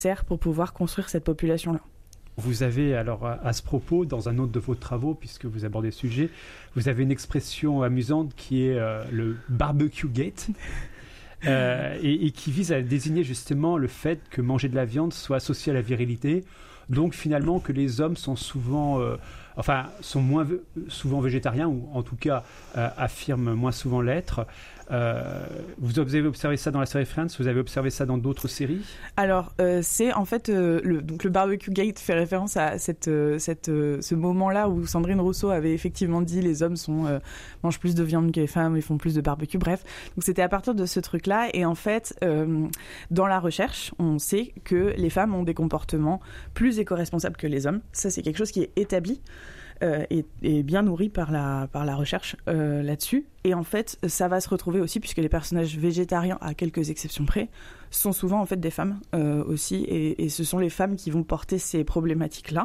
sert pour pouvoir construire cette population-là. Vous avez alors à ce propos, dans un autre de vos travaux, puisque vous abordez le sujet, vous avez une expression amusante qui est le barbecue gate. Et qui vise à désigner justement le fait que manger de la viande soit associé à la virilité, donc finalement que les hommes sont souvent, sont moins souvent végétariens, ou en tout cas affirment moins souvent l'être. Vous avez observé ça dans la série Friends, vous avez observé ça dans d'autres séries? Alors, c'est en fait, le barbecue gate fait référence à ce moment-là où Sandrine Rousseau avait effectivement dit les hommes mangent plus de viande que les femmes et font plus de barbecue, bref. Donc c'était à partir de ce truc-là, et en fait, dans la recherche, on sait que les femmes ont des comportements plus éco-responsables que les hommes. Ça, c'est quelque chose qui est établi. Et bien nourri par la recherche là-dessus. Et en fait, ça va se retrouver aussi, puisque les personnages végétariens, à quelques exceptions près, sont souvent en fait des femmes aussi. Et ce sont les femmes qui vont porter ces problématiques-là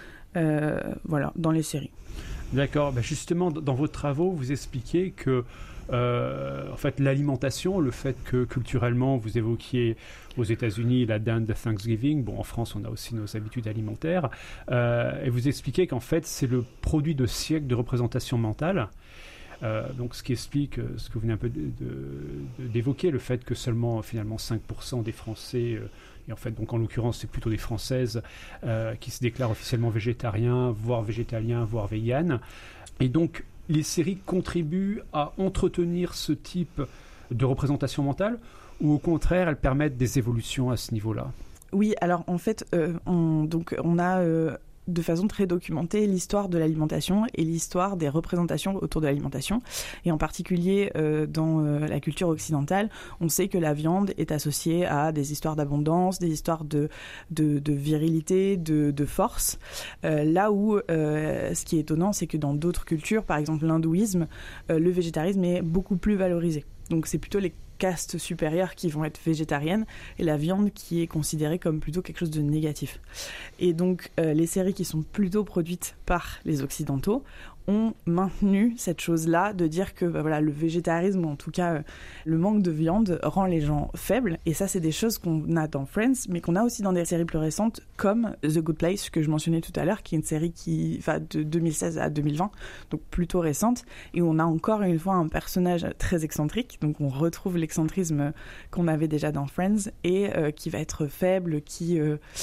dans les séries. D'accord. Justement, dans vos travaux, vous expliquez que en fait, l'alimentation, le fait que culturellement, vous évoquiez aux États-Unis la dinde de Thanksgiving, en France, on a aussi nos habitudes alimentaires, et vous expliquez qu'en fait, c'est le produit de siècles de représentation mentale. Donc, ce qui explique ce que vous venez un peu d'évoquer, le fait que seulement finalement 5% des Français, et en fait, donc en l'occurrence, c'est plutôt des Françaises qui se déclarent officiellement végétariens, voire végétaliens, voire véganes. Et donc, les séries contribuent à entretenir ce type de représentation mentale, ou au contraire, elles permettent des évolutions à ce niveau-là? Oui, alors en fait, on a de façon très documentée l'histoire de l'alimentation et l'histoire des représentations autour de l'alimentation. Et en particulier, dans la culture occidentale, on sait que la viande est associée à des histoires d'abondance, des histoires de virilité, de force. Là où, ce qui est étonnant, c'est que dans d'autres cultures, par exemple l'hindouisme, le végétarisme est beaucoup plus valorisé. Donc c'est plutôt les castes supérieures qui vont être végétariennes et la viande qui est considérée comme plutôt quelque chose de négatif. Et donc les séries qui sont plutôt produites par les Occidentaux ont maintenu cette chose-là de dire que le végétarisme, ou en tout cas le manque de viande, rend les gens faibles. Et ça, c'est des choses qu'on a dans Friends, mais qu'on a aussi dans des séries plus récentes, comme The Good Place, que je mentionnais tout à l'heure, qui est une série qui va de 2016 à 2020, donc plutôt récente, et où on a encore une fois un personnage très excentrique. Donc on retrouve l'excentrisme qu'on avait déjà dans Friends, et qui va être faible, qui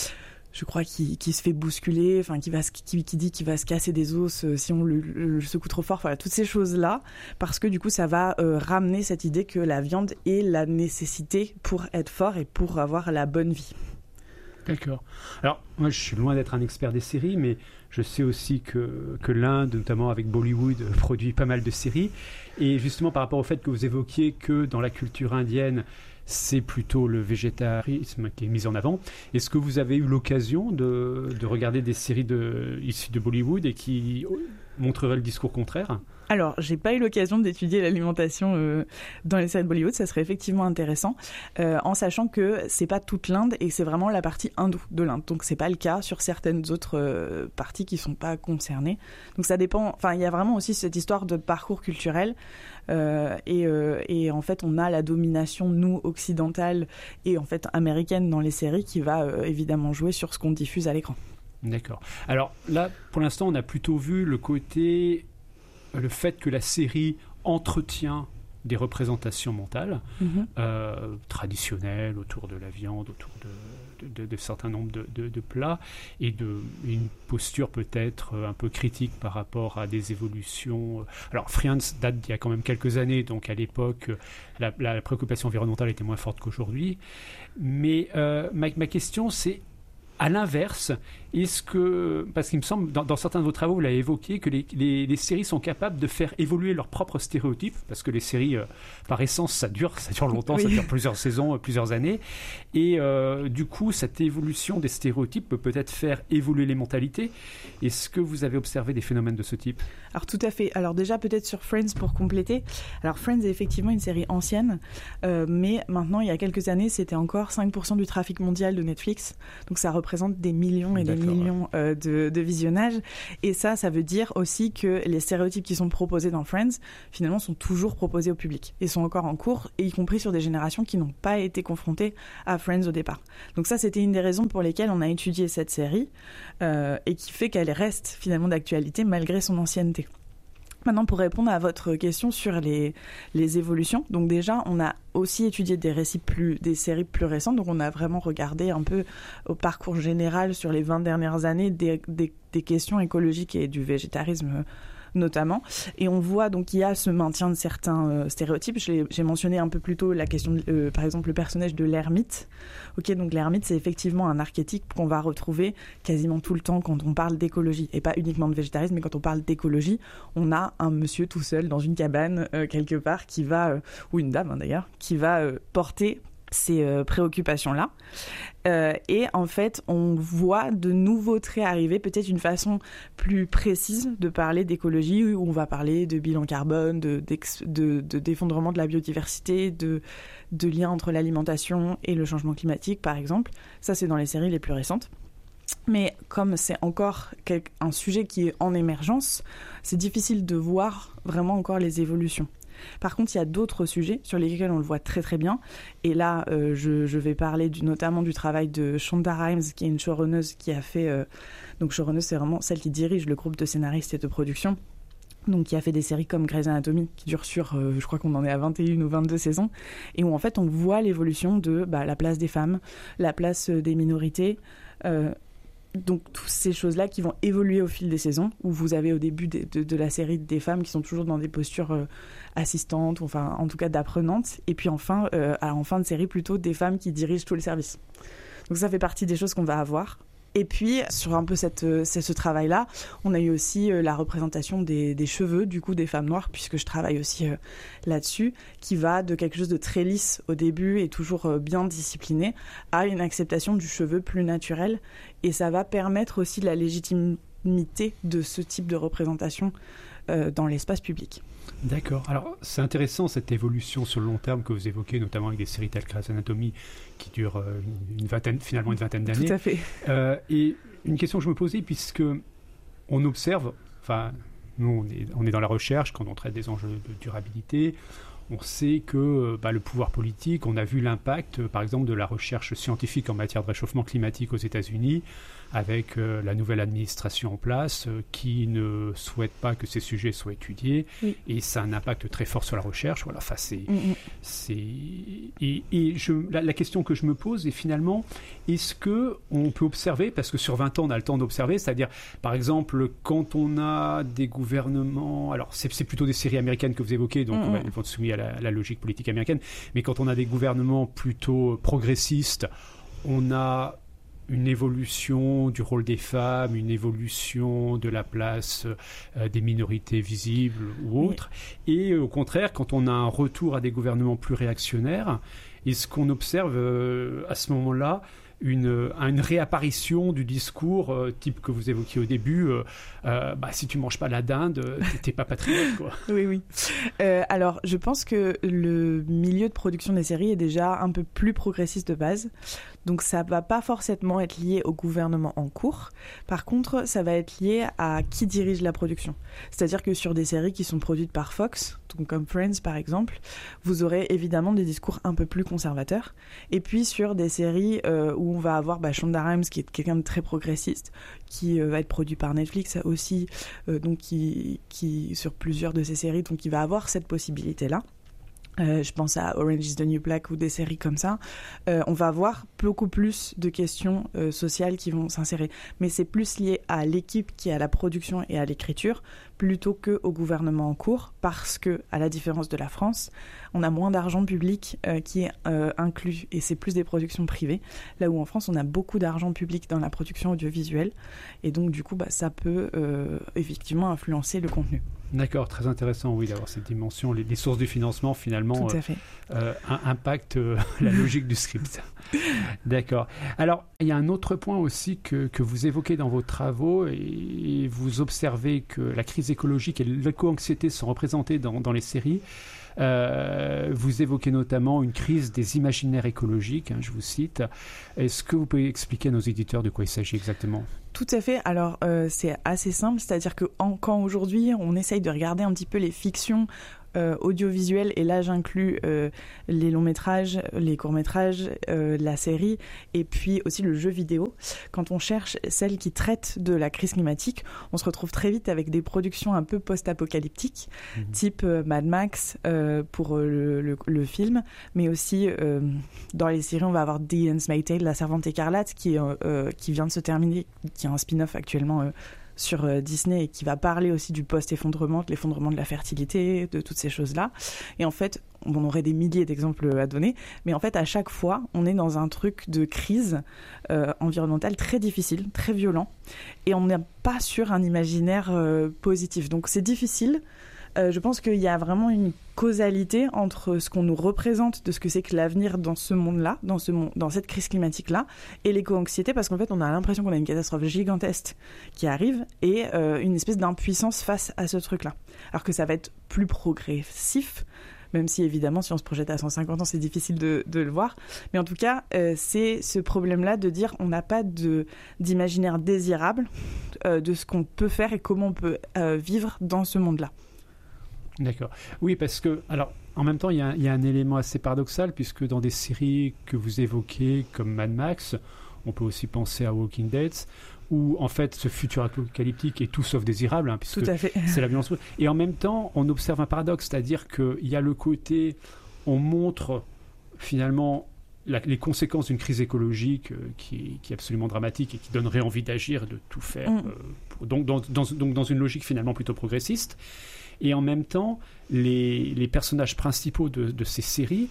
se fait bousculer, qui dit qu'il va se casser des os si on le secoue trop fort, toutes ces choses-là, parce que du coup ça va ramener cette idée que la viande est la nécessité pour être fort et pour avoir la bonne vie. D'accord. Alors, moi je suis loin d'être un expert des séries, mais je sais aussi que l'Inde, notamment avec Bollywood, produit pas mal de séries, et justement par rapport au fait que vous évoquiez que dans la culture indienne, c'est plutôt le végétarisme qui est mis en avant. Est-ce que vous avez eu l'occasion de regarder des séries issues de Bollywood et qui montreraient le discours contraire? Alors, j'ai pas eu l'occasion d'étudier l'alimentation dans les séries de Bollywood, ça serait effectivement intéressant, en sachant que c'est pas toute l'Inde et c'est vraiment la partie hindoue de l'Inde. Donc c'est pas le cas sur certaines autres parties qui sont pas concernées. Donc ça dépend, il y a vraiment aussi cette histoire de parcours culturel et en fait on a la domination, nous, occidentale et en fait américaine dans les séries qui va évidemment jouer sur ce qu'on diffuse à l'écran. D'accord. Alors là, pour l'instant, on a plutôt vu le fait que la série entretient des représentations mentales traditionnelles autour de la viande, autour de certains nombres de plats, et une posture peut-être un peu critique par rapport à des évolutions. Alors Friends date d'il y a quand même quelques années, donc à l'époque la préoccupation environnementale était moins forte qu'aujourd'hui. Mais ma question, c'est à l'inverse, parce qu'il me semble, dans certains de vos travaux, vous l'avez évoqué, que les séries sont capables de faire évoluer leurs propres stéréotypes, parce que les séries, par essence, ça dure longtemps, oui. Ça dure plusieurs saisons, plusieurs années, et du coup, cette évolution des stéréotypes peut peut-être faire évoluer les mentalités. Est-ce que vous avez observé des phénomènes de ce type? Alors tout à fait. Alors déjà, peut-être sur Friends pour compléter. Alors Friends est effectivement une série ancienne, mais maintenant, il y a quelques années, c'était encore 5% du trafic mondial de Netflix, donc ça représente représente des millions et des millions de visionnages. Et ça veut dire aussi que les stéréotypes qui sont proposés dans Friends, finalement, sont toujours proposés au public et sont encore en cours, et y compris sur des générations qui n'ont pas été confrontées à Friends au départ. Donc ça, c'était une des raisons pour lesquelles on a étudié cette série et qui fait qu'elle reste finalement d'actualité malgré son ancienneté. Maintenant, pour répondre à votre question sur les évolutions, donc déjà, on a aussi étudié des séries plus récentes, donc on a vraiment regardé un peu au parcours général sur les 20 dernières années des questions écologiques et du végétarisme notamment, et on voit donc qu'il y a ce maintien de certains stéréotypes. J'ai mentionné un peu plus tôt la question par exemple le personnage de l'ermite. Ok, donc l'ermite, c'est effectivement un archétype qu'on va retrouver quasiment tout le temps quand on parle d'écologie, et pas uniquement de végétarisme, mais quand on parle d'écologie, on a un monsieur tout seul dans une cabane quelque part qui va, ou une dame d'ailleurs, qui va porter ces préoccupations-là. Et en fait, on voit de nouveaux traits arriver, peut-être une façon plus précise de parler d'écologie, où on va parler de bilan carbone, d'effondrement de la biodiversité, de lien entre l'alimentation et le changement climatique, par exemple. Ça, c'est dans les séries les plus récentes. Mais comme c'est encore un sujet qui est en émergence, c'est difficile de voir vraiment encore les évolutions. Par contre, il y a d'autres sujets sur lesquels on le voit très très bien. Et là, je vais parler notamment du travail de Shonda Rhimes, qui est une showrunneuse qui a fait... donc showrunneuse, c'est vraiment celle qui dirige le groupe de scénaristes et de production. Donc qui a fait des séries comme Grey's Anatomy, qui durent sur, je crois qu'on en est à 21 ou 22 saisons, et où en fait on voit l'évolution de la place des femmes, la place des minorités... donc toutes ces choses-là qui vont évoluer au fil des saisons, où vous avez au début de la série des femmes qui sont toujours dans des postures assistantes, enfin en tout cas d'apprenantes, et puis enfin, en fin de série plutôt des femmes qui dirigent tout le service. Donc ça fait partie des choses qu'on va avoir. Et puis, sur un peu ce travail-là, on a eu aussi la représentation des cheveux, du coup, des femmes noires, puisque je travaille aussi là-dessus, qui va de quelque chose de très lisse au début et toujours bien discipliné, à une acceptation du cheveu plus naturel. Et ça va permettre aussi la légitimité de ce type de représentation dans l'espace public. D'accord. Alors, c'est intéressant cette évolution sur le long terme que vous évoquez, notamment avec des séries telles que Grey's Anatomy, qui durent finalement une vingtaine d'années. Tout à fait. Et une question que je me posais, puisque on observe, enfin, nous on est dans la recherche quand on traite des enjeux de durabilité. On sait que le pouvoir politique, on a vu l'impact, par exemple, de la recherche scientifique en matière de réchauffement climatique aux États-Unis, avec la nouvelle administration en place qui ne souhaite pas que ces sujets soient étudiés, oui. Et ça a un impact très fort sur la recherche. Voilà, la question que je me pose est finalement, est-ce qu'on peut observer, parce que sur 20 ans on a le temps d'observer, c'est-à-dire par exemple quand on a des gouvernements, alors c'est plutôt des séries américaines que vous évoquez, donc ils vont être soumis à la logique politique américaine, mais quand on a des gouvernements plutôt progressistes, on a une évolution du rôle des femmes, une évolution de la place des minorités visibles ou autres. Oui. Et au contraire, quand on a un retour à des gouvernements plus réactionnaires, est-ce qu'on observe à ce moment-là une réapparition du discours type que vous évoquiez au début, si tu manges pas la dinde, t'es pas patriote, quoi. Oui. Alors, je pense que le milieu de production des séries est déjà un peu plus progressiste de base. Donc ça va pas forcément être lié au gouvernement en cours. Par contre, ça va être lié à qui dirige la production. C'est-à-dire que sur des séries qui sont produites par Fox, donc comme Friends par exemple, vous aurez évidemment des discours un peu plus conservateurs. Et puis sur des séries où on va avoir Shonda Rhimes, qui est quelqu'un de très progressiste, qui va être produit par Netflix aussi, donc qui sur plusieurs de ces séries, donc il va avoir cette possibilité-là. Je pense à Orange is the New Black ou des séries comme ça. On va avoir beaucoup plus de questions sociales qui vont s'insérer. Mais c'est plus lié à l'équipe qui est à la production et à l'écriture plutôt qu'au gouvernement en cours, parce que, à la différence de la France, on a moins d'argent public qui est inclus, et c'est plus des productions privées, là où en France on a beaucoup d'argent public dans la production audiovisuelle, et donc du coup ça peut effectivement influencer le contenu. D'accord, très intéressant, oui, d'avoir cette dimension. Les sources du financement, finalement, impactent la logique du script. D'accord. Alors, il y a un autre point aussi que vous évoquez dans vos travaux, et vous observez que la crise écologique et l'éco-anxiété sont représentées dans les séries. Vous évoquez notamment une crise des imaginaires écologiques, je vous cite. Est-ce que vous pouvez expliquer à nos éditeurs de quoi il s'agit exactement ? Tout à fait. Alors, c'est assez simple, c'est-à-dire que quand aujourd'hui, on essaye de regarder un petit peu les fictions audiovisuelles, et là j'inclus les longs métrages, les courts métrages, la série, et puis aussi le jeu vidéo. Quand on cherche celles qui traitent de la crise climatique, on se retrouve très vite avec des productions un peu post-apocalyptiques, type Mad Max pour le film, mais aussi dans les séries, on va avoir The Handmaid's Tale, La Servante écarlate, qui vient de se terminer, qui est un spin-off actuellement sur Disney, et qui va parler aussi du post-effondrement, de l'effondrement de la fertilité, de toutes ces choses-là. Et en fait, on aurait des milliers d'exemples à donner, mais en fait, à chaque fois, on est dans un truc de crise environnementale très difficile, très violent, et on n'est pas sur un imaginaire positif. Donc c'est difficile. Je pense qu'il y a vraiment une causalité entre ce qu'on nous représente de ce que c'est que l'avenir dans ce monde-là, dans cette crise climatique-là, et l'éco-anxiété, parce qu'en fait, on a l'impression qu'on a une catastrophe gigantesque qui arrive, et une espèce d'impuissance face à ce truc-là. Alors que ça va être plus progressif, même si évidemment, si on se projette à 150 ans, c'est difficile de le voir. Mais en tout cas, c'est ce problème-là de dire on n'a pas d'imaginaire désirable de ce qu'on peut faire et comment on peut vivre dans ce monde-là. D'accord. Oui, parce que, alors, en même temps, il y a un élément assez paradoxal, puisque dans des séries que vous évoquez, comme Mad Max, on peut aussi penser à Walking Dead, où, en fait, ce futur apocalyptique est tout sauf désirable, puisque tout à fait. C'est la violence. Et en même temps, on observe un paradoxe, c'est-à-dire qu'il y a le côté, on montre, finalement, les conséquences d'une crise écologique qui est absolument dramatique et qui donnerait envie d'agir et de tout faire, donc dans une logique finalement plutôt progressiste. Et en même temps, les personnages principaux de ces séries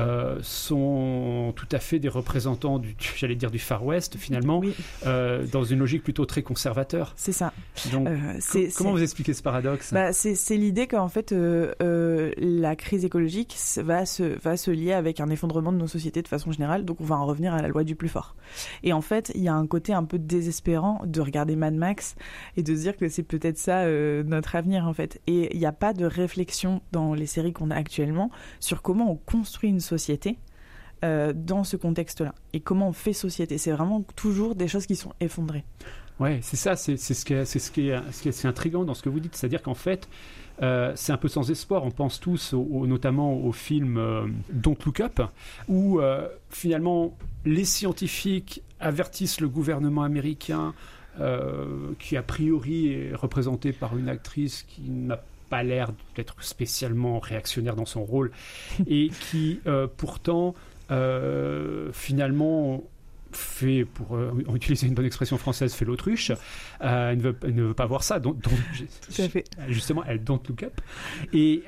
sont tout à fait des représentants du Far West, finalement, oui. Dans une logique plutôt très conservateur. C'est ça. Donc, comment vous expliquez ce paradoxe ? C'est l'idée qu'en fait, la crise écologique va se lier avec un effondrement de nos sociétés de façon générale, donc on va en revenir à la loi du plus fort. Et en fait, il y a un côté un peu désespérant de regarder Mad Max et de se dire que c'est peut-être ça notre avenir, en fait. Et il n'y a pas de réflexion dans les séries qu'on a actuellement sur comment on construit une société dans ce contexte-là, et comment on fait société. C'est vraiment toujours des choses qui sont effondrées. Ouais, c'est ça, c'est ce qui est intriguant dans ce que vous dites, c'est-à-dire qu'en fait, c'est un peu sans espoir. On pense tous notamment au film Don't Look Up, où finalement les scientifiques avertissent le gouvernement américain, qui a priori est représenté par une actrice qui n'a pas l'air d'être spécialement réactionnaire dans son rôle, et qui pourtant finalement fait, pour utiliser une bonne expression française, fait l'autruche. Elle ne veut pas voir ça, donc justement elle don't look up, et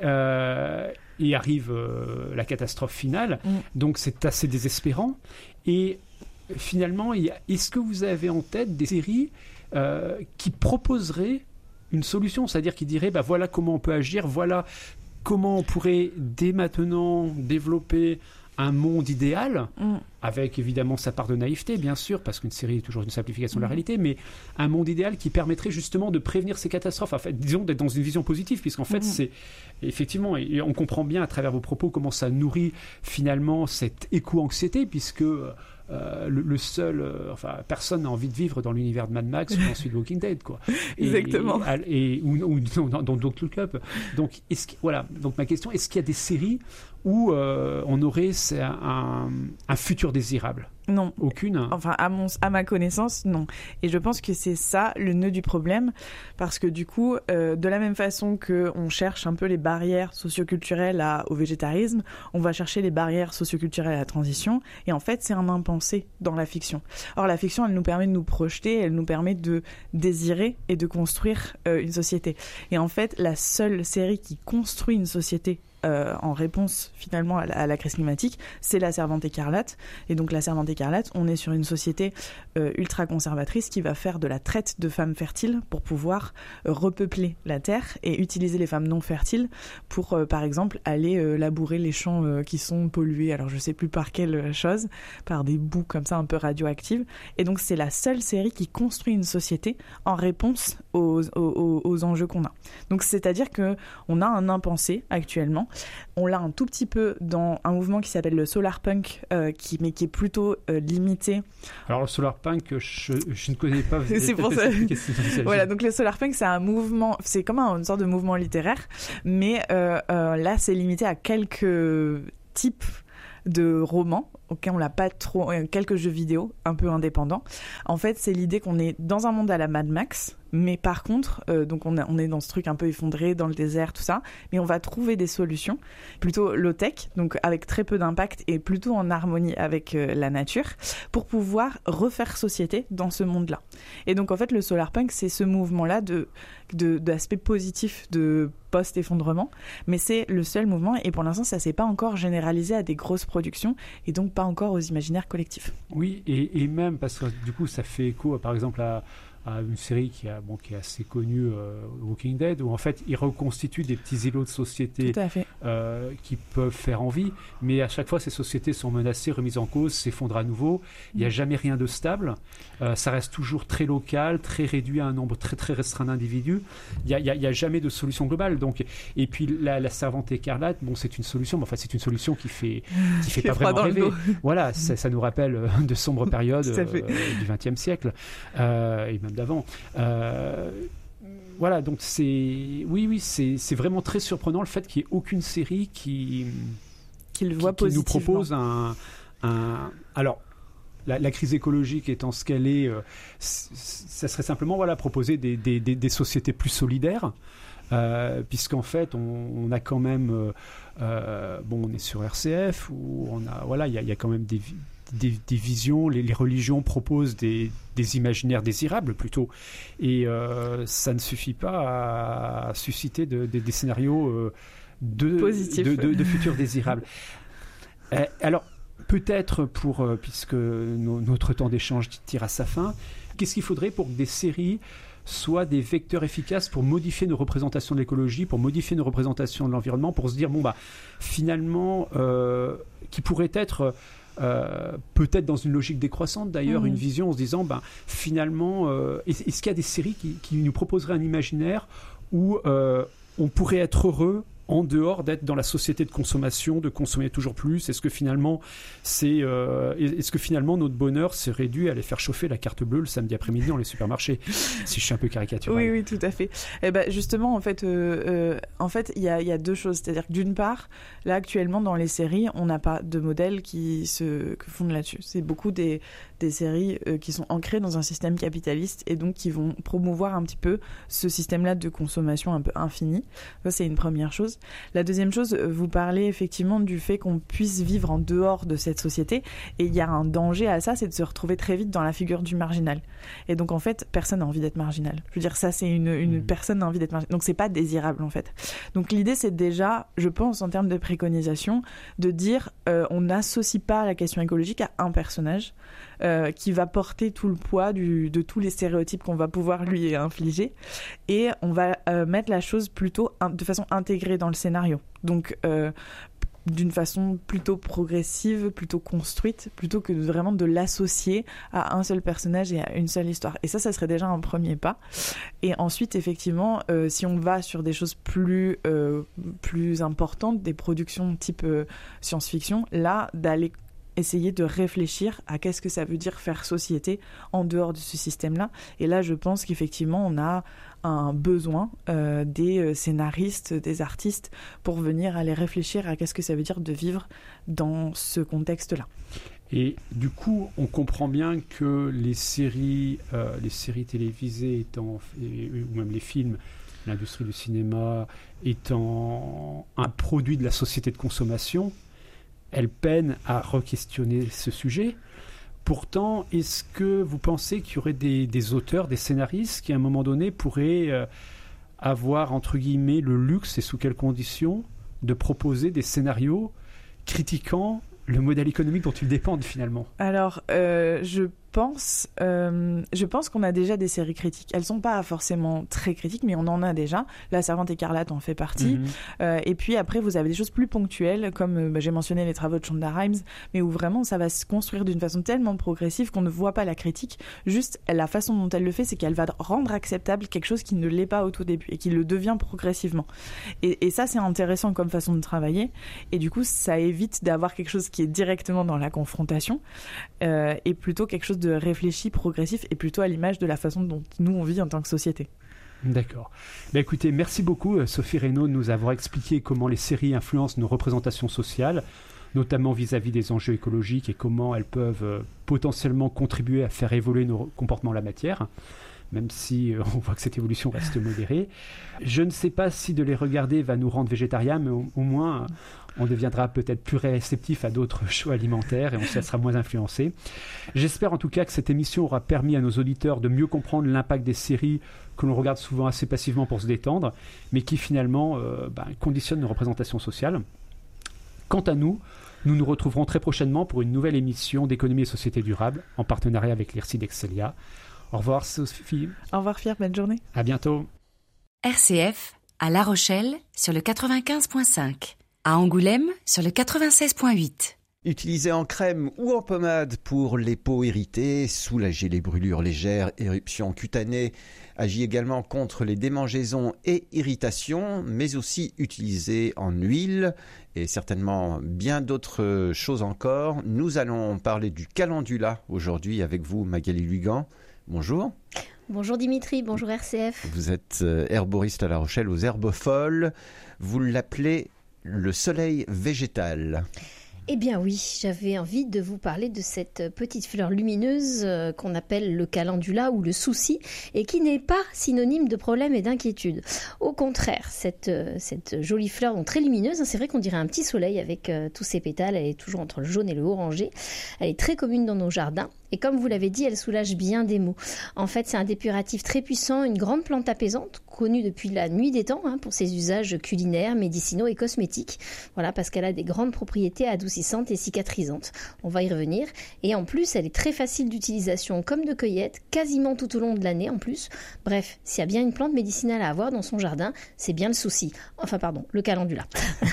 arrive la catastrophe finale. Donc c'est assez désespérant. Et finalement, est-ce que vous avez en tête des séries qui proposeraient une solution, c'est-à-dire qui dirait voilà comment on peut agir, voilà comment on pourrait dès maintenant développer un monde idéal, avec évidemment sa part de naïveté, bien sûr, parce qu'une série est toujours une simplification de la réalité, mais un monde idéal qui permettrait justement de prévenir ces catastrophes, en fait, disons d'être dans une vision positive, puisqu'en fait c'est effectivement, et on comprend bien à travers vos propos comment ça nourrit finalement cette éco-anxiété, puisque le seul, personne n'a envie de vivre dans l'univers de Mad Max ou ensuite Walking Dead, quoi. Exactement. Ou dans Don't Look Up. Donc, donc ma question, est-ce qu'il y a des séries où on aurait un futur désirable ? Non. Aucune. Enfin, à ma connaissance, non. Et je pense que c'est ça le nœud du problème, parce que du coup, de la même façon qu'on cherche un peu les barrières socioculturelles au végétarisme, on va chercher les barrières socioculturelles à la transition, et en fait, c'est un impensé dans la fiction. Or, la fiction, elle nous permet de nous projeter, elle nous permet de désirer et de construire une société. Et en fait, la seule série qui construit une société en réponse finalement à la crise climatique, c'est la Servante écarlate. Et donc la Servante écarlate, on est sur une société ultra conservatrice qui va faire de la traite de femmes fertiles pour pouvoir repeupler la terre et utiliser les femmes non fertiles pour, par exemple, aller labourer les champs qui sont pollués. Alors je sais plus par quelle chose, par des boues comme ça un peu radioactives. Et donc c'est la seule série qui construit une société en réponse aux enjeux qu'on a. Donc c'est-à-dire qu'on a un impensé actuellement. On l'a un tout petit peu dans un mouvement qui s'appelle le solarpunk, mais qui est plutôt limité. Alors le solarpunk, je ne connais pas. C'est pour ça. Voilà, donc le solarpunk, c'est un mouvement, c'est comme une sorte de mouvement littéraire, mais là c'est limité à quelques types de romans auxquels on l'a pas trop, quelques jeux vidéo un peu indépendants. En fait, c'est l'idée qu'on est dans un monde à la Mad Max, mais par contre, donc on est dans ce truc un peu effondré dans le désert, tout ça, mais on va trouver des solutions plutôt low-tech, donc avec très peu d'impact et plutôt en harmonie avec la nature, pour pouvoir refaire société dans ce monde-là. Et donc en fait, le solarpunk, c'est ce mouvement-là d'aspect positif de post-effondrement, mais c'est le seul mouvement, et pour l'instant, ça s'est pas encore généralisé à des grosses productions, et donc pas encore aux imaginaires collectifs. Oui, et même parce que du coup, ça fait écho, par exemple, à une série qui est assez connue, Walking Dead, où en fait ils reconstituent des petits îlots de société qui peuvent faire envie, mais à chaque fois ces sociétés sont menacées, remises en cause, s'effondrent à nouveau. Il n'y a jamais rien de stable, ça reste toujours très local, très réduit à un nombre très très restreint d'individus. Il n'y a jamais de solution globale. Donc, et puis la Servante écarlate, bon, c'est une solution, mais enfin c'est une solution qui fait pas vraiment rêver. Voilà, ça nous rappelle de sombres périodes du XXe siècle et même d'avant. Voilà, donc c'est vraiment très surprenant le fait qu'il n'y ait aucune série qui nous propose alors la crise écologique étant ce qu'elle est, ça serait simplement proposer des sociétés plus solidaires, puisqu'en fait on a quand même on est sur RCF où il y a quand même des visions, les religions proposent des imaginaires désirables plutôt, et ça ne suffit pas à susciter des scénarios de futurs désirables. Alors peut-être puisque notre temps d'échange tire à sa fin, qu'est-ce qu'il faudrait pour que des séries soient des vecteurs efficaces pour modifier nos représentations de l'écologie, pour modifier nos représentations de l'environnement, pour se dire finalement qui pourrait être peut-être dans une logique décroissante d'ailleurs, une vision en se disant finalement est-ce qu'il y a des séries qui nous proposeraient un imaginaire où on pourrait être heureux en dehors d'être dans la société de consommation, de consommer toujours plus? Est-ce que finalement notre bonheur s'est réduit à aller faire chauffer la carte bleue le samedi après-midi dans les supermarchés, si je suis un peu caricatural? Oui, tout à fait. Et justement, en fait, il y a deux choses. C'est-à-dire que d'une part, là actuellement dans les séries, on n'a pas de modèle qui se fonde là-dessus. C'est beaucoup des séries qui sont ancrées dans un système capitaliste et donc qui vont promouvoir un petit peu ce système-là de consommation un peu infini. Ça, c'est une première chose. La deuxième chose, vous parlez effectivement du fait qu'on puisse vivre en dehors de cette société, et il y a un danger à ça, c'est de se retrouver très vite dans la figure du marginal. Et donc en fait, personne n'a envie d'être marginal. Je veux dire, ça c'est une personne n'a envie d'être marginal. Donc c'est pas désirable en fait. Donc l'idée c'est déjà, je pense en termes de préconisation, de dire on n'associe pas la question écologique à un personnage qui va porter tout le poids de tous les stéréotypes qu'on va pouvoir lui infliger, et on va mettre la chose plutôt de façon intégrée dans le scénario, donc d'une façon plutôt progressive, plutôt construite, plutôt que vraiment de l'associer à un seul personnage et à une seule histoire. Et ça serait déjà un premier pas. Et ensuite, effectivement, si on va sur des choses plus importantes, des productions type science-fiction, là, d'aller essayer de réfléchir à qu'est-ce que ça veut dire faire société en dehors de ce système-là. Et là, je pense qu'effectivement, on a un besoin des scénaristes, des artistes, pour venir aller réfléchir à qu'est-ce que ça veut dire de vivre dans ce contexte-là. Et du coup, on comprend bien que les séries télévisées ou même les films, l'industrie du cinéma étant un produit de la société de consommation, elle peine à re-questionner ce sujet. Pourtant, est-ce que vous pensez qu'il y aurait des auteurs, des scénaristes qui, à un moment donné, pourraient avoir, entre guillemets, le luxe, et sous quelles conditions, de proposer des scénarios critiquant le modèle économique dont ils dépendent finalement? Alors, je pense qu'on a déjà des séries critiques. Elles sont pas forcément très critiques, mais on en a déjà. La Servante écarlate en fait partie. Et puis après, vous avez des choses plus ponctuelles, comme j'ai mentionné les travaux de Shonda Rhimes, mais où vraiment ça va se construire d'une façon tellement progressive qu'on ne voit pas la critique. Juste, la façon dont elle le fait, c'est qu'elle va rendre acceptable quelque chose qui ne l'est pas au tout début et qui le devient progressivement. Et ça, c'est intéressant comme façon de travailler. Et du coup, ça évite d'avoir quelque chose qui est directement dans la confrontation et plutôt quelque chose de réfléchi, progressif et plutôt à l'image de la façon dont nous on vit en tant que société. D'accord. Écoutez, merci beaucoup Sophie Reynaud de nous avoir expliqué comment les séries influencent nos représentations sociales, notamment vis-à-vis des enjeux écologiques et comment elles peuvent potentiellement contribuer à faire évoluer nos comportements en la matière, même si on voit que cette évolution reste modérée. Je ne sais pas si de les regarder va nous rendre végétariens, mais au moins on deviendra peut-être plus réceptif à d'autres choix alimentaires et on se laissera moins influencer. J'espère en tout cas que cette émission aura permis à nos auditeurs de mieux comprendre l'impact des séries que l'on regarde souvent assez passivement pour se détendre, mais qui finalement conditionnent nos représentations sociales. Quant à nous, nous nous retrouverons très prochainement pour une nouvelle émission d'économie et société durable en partenariat avec l'IRSI d'Excelia. Au revoir Sophie. Au revoir Pierre, bonne journée. À bientôt. RCF à La Rochelle sur le 95.5, à Angoulême sur le 96.8. Utilisé en crème ou en pommade pour les peaux irritées, soulager les brûlures légères, éruptions cutanées, agit également contre les démangeaisons et irritations, mais aussi utilisé en huile et certainement bien d'autres choses encore. Nous allons parler du calendula aujourd'hui avec vous Magali Lugan. Bonjour. Bonjour Dimitri, bonjour RCF. Vous êtes herboriste à La Rochelle aux herbes folles. Vous l'appelez le soleil végétal. Eh bien oui, j'avais envie de vous parler de cette petite fleur lumineuse qu'on appelle le calendula ou le souci et qui n'est pas synonyme de problème et d'inquiétude. Au contraire, cette jolie fleur donc très lumineuse, c'est vrai qu'on dirait un petit soleil avec tous ses pétales, elle est toujours entre le jaune et le orangé. Elle est très commune dans nos jardins et comme vous l'avez dit, elle soulage bien des maux. En fait, c'est un dépuratif très puissant, une grande plante apaisante connue depuis la nuit des temps pour ses usages culinaires, médicinaux et cosmétiques. Voilà, parce qu'elle a des grandes propriétés adoucissantes et cicatrisantes. On va y revenir. Et en plus, elle est très facile d'utilisation comme de cueillette, quasiment tout au long de l'année en plus. Bref, s'il y a bien une plante médicinale à avoir dans son jardin, c'est bien le souci. Enfin pardon, le calendula.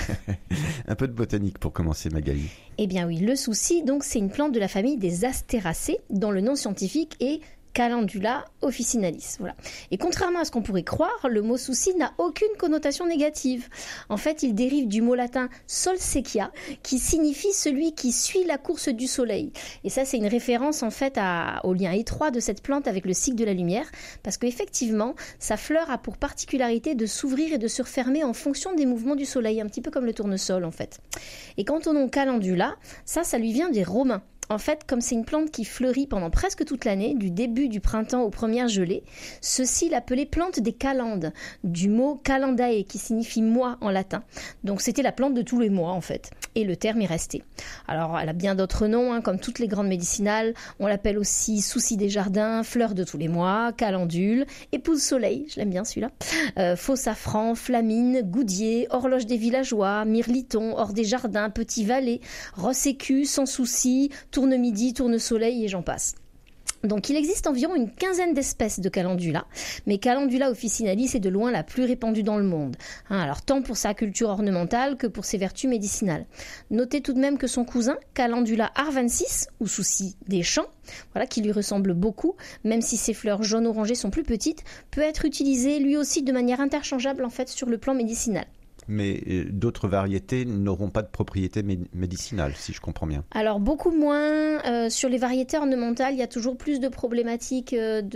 Un peu de botanique pour commencer Magali. Eh bien oui, le souci, donc c'est une plante de la famille des Astéracées, dont le nom scientifique est Calendula officinalis. Voilà. Et contrairement à ce qu'on pourrait croire, le mot souci n'a aucune connotation négative. En fait, il dérive du mot latin solsequia, qui signifie celui qui suit la course du soleil. Et ça, c'est une référence en fait au lien étroit de cette plante avec le cycle de la lumière, parce qu'effectivement, sa fleur a pour particularité de s'ouvrir et de se refermer en fonction des mouvements du soleil, un petit peu comme le tournesol en fait. Et quant au nom calendula, ça lui vient des Romains. En fait, comme c'est une plante qui fleurit pendant presque toute l'année, du début du printemps aux premières gelées, ceux-ci l'appelaient plante des calendes, du mot calendae qui signifie mois en latin. Donc c'était la plante de tous les mois en fait, et le terme est resté. Alors elle a bien d'autres noms, comme toutes les grandes médicinales, on l'appelle aussi souci des jardins, fleur de tous les mois, calendule, épouse soleil, je l'aime bien celui-là, faux safran, flamine, goudier, horloge des villageois, mirliton, hors des jardins, petit valet, rosse écu, sans souci, tourne-midi, tourne-soleil et j'en passe. Donc il existe environ une quinzaine d'espèces de calendula, mais Calendula officinalis est de loin la plus répandue dans le monde. Alors tant pour sa culture ornementale que pour ses vertus médicinales. Notez tout de même que son cousin, Calendula arvensis, ou souci des champs, voilà, qui lui ressemble beaucoup, même si ses fleurs jaune-orangées sont plus petites, peut être utilisé lui aussi de manière interchangeable en fait sur le plan médicinal. Mais d'autres variétés n'auront pas de propriétés médicinales, si je comprends bien. Alors beaucoup moins. Sur les variétés ornementales, il y a toujours plus de problématiques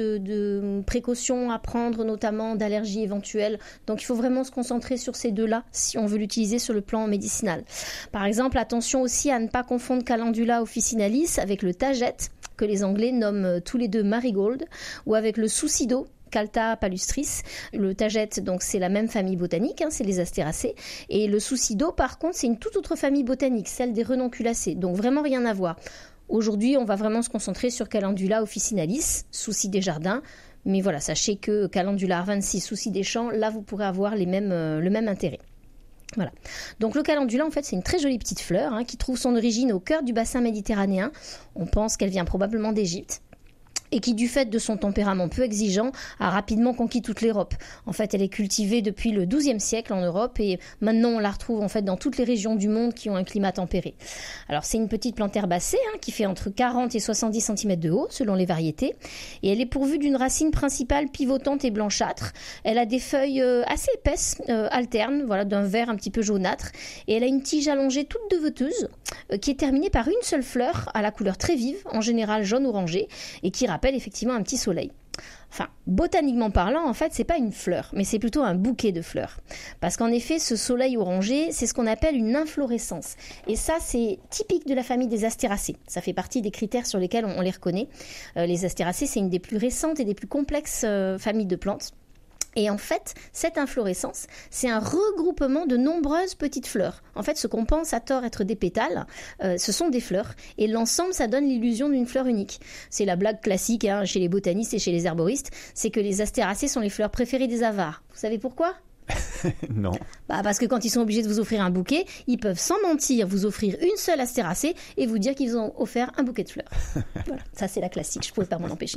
de précautions à prendre, notamment d'allergies éventuelles. Donc il faut vraiment se concentrer sur ces deux-là si on veut l'utiliser sur le plan médicinal. Par exemple, attention aussi à ne pas confondre Calendula officinalis avec le tagette, que les Anglais nomment tous les deux marigold, ou avec le soucido, Caltha palustris. Le tagette, donc c'est la même famille botanique, c'est les Astéracées. Et le soucido, par contre, c'est une toute autre famille botanique, celle des renonculacées. Donc vraiment rien à voir. Aujourd'hui, on va vraiment se concentrer sur Calendula officinalis, souci des jardins. Mais voilà, sachez que Calendula arvensis, souci des champs, là vous pourrez avoir le même intérêt. Voilà. Donc le calendula, en fait, c'est une très jolie petite fleur qui trouve son origine au cœur du bassin méditerranéen. On pense qu'elle vient probablement d'Égypte. Et qui, du fait de son tempérament peu exigeant, a rapidement conquis toute l'Europe. En fait, elle est cultivée depuis le XIIe siècle en Europe et maintenant on la retrouve en fait dans toutes les régions du monde qui ont un climat tempéré. Alors c'est une petite plante herbacée qui fait entre 40 et 70 cm de haut selon les variétés et elle est pourvue d'une racine principale pivotante et blanchâtre. Elle a des feuilles assez épaisses, alternes, voilà, d'un vert un petit peu jaunâtre et elle a une tige allongée toute deveteuse qui est terminée par une seule fleur à la couleur très vive, en général jaune-orangé et qui rappelle effectivement un petit soleil. Enfin, botaniquement parlant, en fait, c'est pas une fleur, mais c'est plutôt un bouquet de fleurs. Parce qu'en effet, ce soleil orangé, c'est ce qu'on appelle une inflorescence. Et ça, c'est typique de la famille des astéracées. Ça fait partie des critères sur lesquels on les reconnaît. Les astéracées, c'est une des plus récentes et des plus complexes familles de plantes. Et en fait, cette inflorescence, c'est un regroupement de nombreuses petites fleurs. En fait, ce qu'on pense à tort être des pétales, ce sont des fleurs. Et l'ensemble, ça donne l'illusion d'une fleur unique. C'est la blague classique chez les botanistes et chez les herboristes, c'est que les astéracées sont les fleurs préférées des avares. Vous savez pourquoi ? Non. Parce que quand ils sont obligés de vous offrir un bouquet, ils peuvent sans mentir vous offrir une seule astéracée et vous dire qu'ils vous ont offert un bouquet de fleurs. Voilà, ça c'est la classique, je ne pouvais pas m'en empêcher.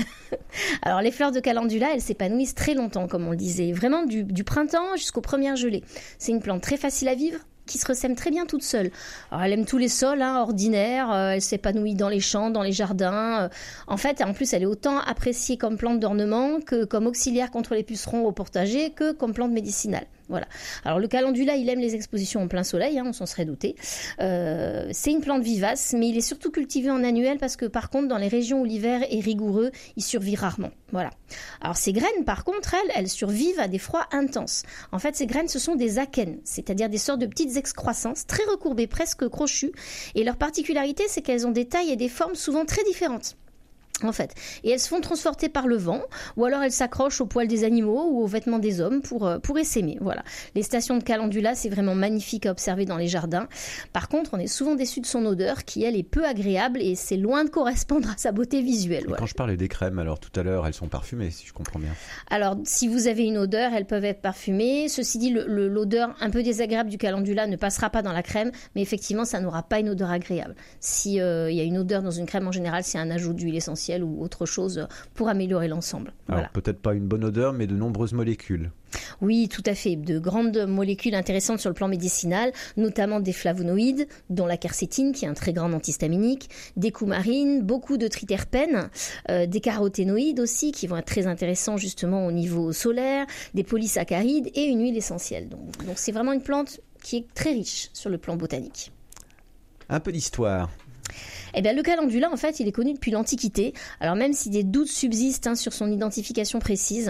Alors les fleurs de calendula, elles s'épanouissent très longtemps, comme on le disait, vraiment du printemps jusqu'aux premières gelées. C'est une plante très facile à vivre, qui se ressème très bien toute seule. Alors, elle aime tous les sols ordinaires, elle s'épanouit dans les champs, dans les jardins. En fait, en plus, elle est autant appréciée comme plante d'ornement que comme auxiliaire contre les pucerons au potager que comme plante médicinale. Voilà. Alors le calendula, il aime les expositions en plein soleil, on s'en serait douté. C'est une plante vivace, mais il est surtout cultivé en annuel parce que par contre, dans les régions où l'hiver est rigoureux, il survit rarement. Voilà. Alors ces graines, par contre, elles survivent à des froids intenses. En fait, ces graines, ce sont des akènes, c'est-à-dire des sortes de petites excroissances très recourbées, presque crochues. Et leur particularité, c'est qu'elles ont des tailles et des formes souvent très différentes. En fait, et elles se font transporter par le vent, ou alors elles s'accrochent aux poils des animaux ou aux vêtements des hommes pour essaimer. Voilà. Les stations de calendula, c'est vraiment magnifique à observer dans les jardins. Par contre, on est souvent déçu de son odeur, qui elle est peu agréable et c'est loin de correspondre à sa beauté visuelle. Voilà. Quand je parlais des crèmes, alors tout à l'heure, elles sont parfumées, si je comprends bien. Alors, si vous avez une odeur, elles peuvent être parfumées. Ceci dit, l'odeur un peu désagréable du calendula ne passera pas dans la crème, mais effectivement, ça n'aura pas une odeur agréable. Si y a une odeur dans une crème, en général, c'est un ajout d'huile essentielle ou autre chose pour améliorer l'ensemble. Alors voilà. Peut-être pas une bonne odeur, mais de nombreuses molécules. Oui, tout à fait. De grandes molécules intéressantes sur le plan médicinal, notamment des flavonoïdes, dont la quercétine, qui est un très grand antihistaminique, des coumarines, beaucoup de triterpènes, des caroténoïdes aussi, qui vont être très intéressants justement au niveau solaire, des polysaccharides et une huile essentielle. Donc c'est vraiment une plante qui est très riche sur le plan botanique. Un peu d'histoire. Eh bien, le calendula, en fait, il est connu depuis l'Antiquité. Alors, même si des doutes subsistent sur son identification précise,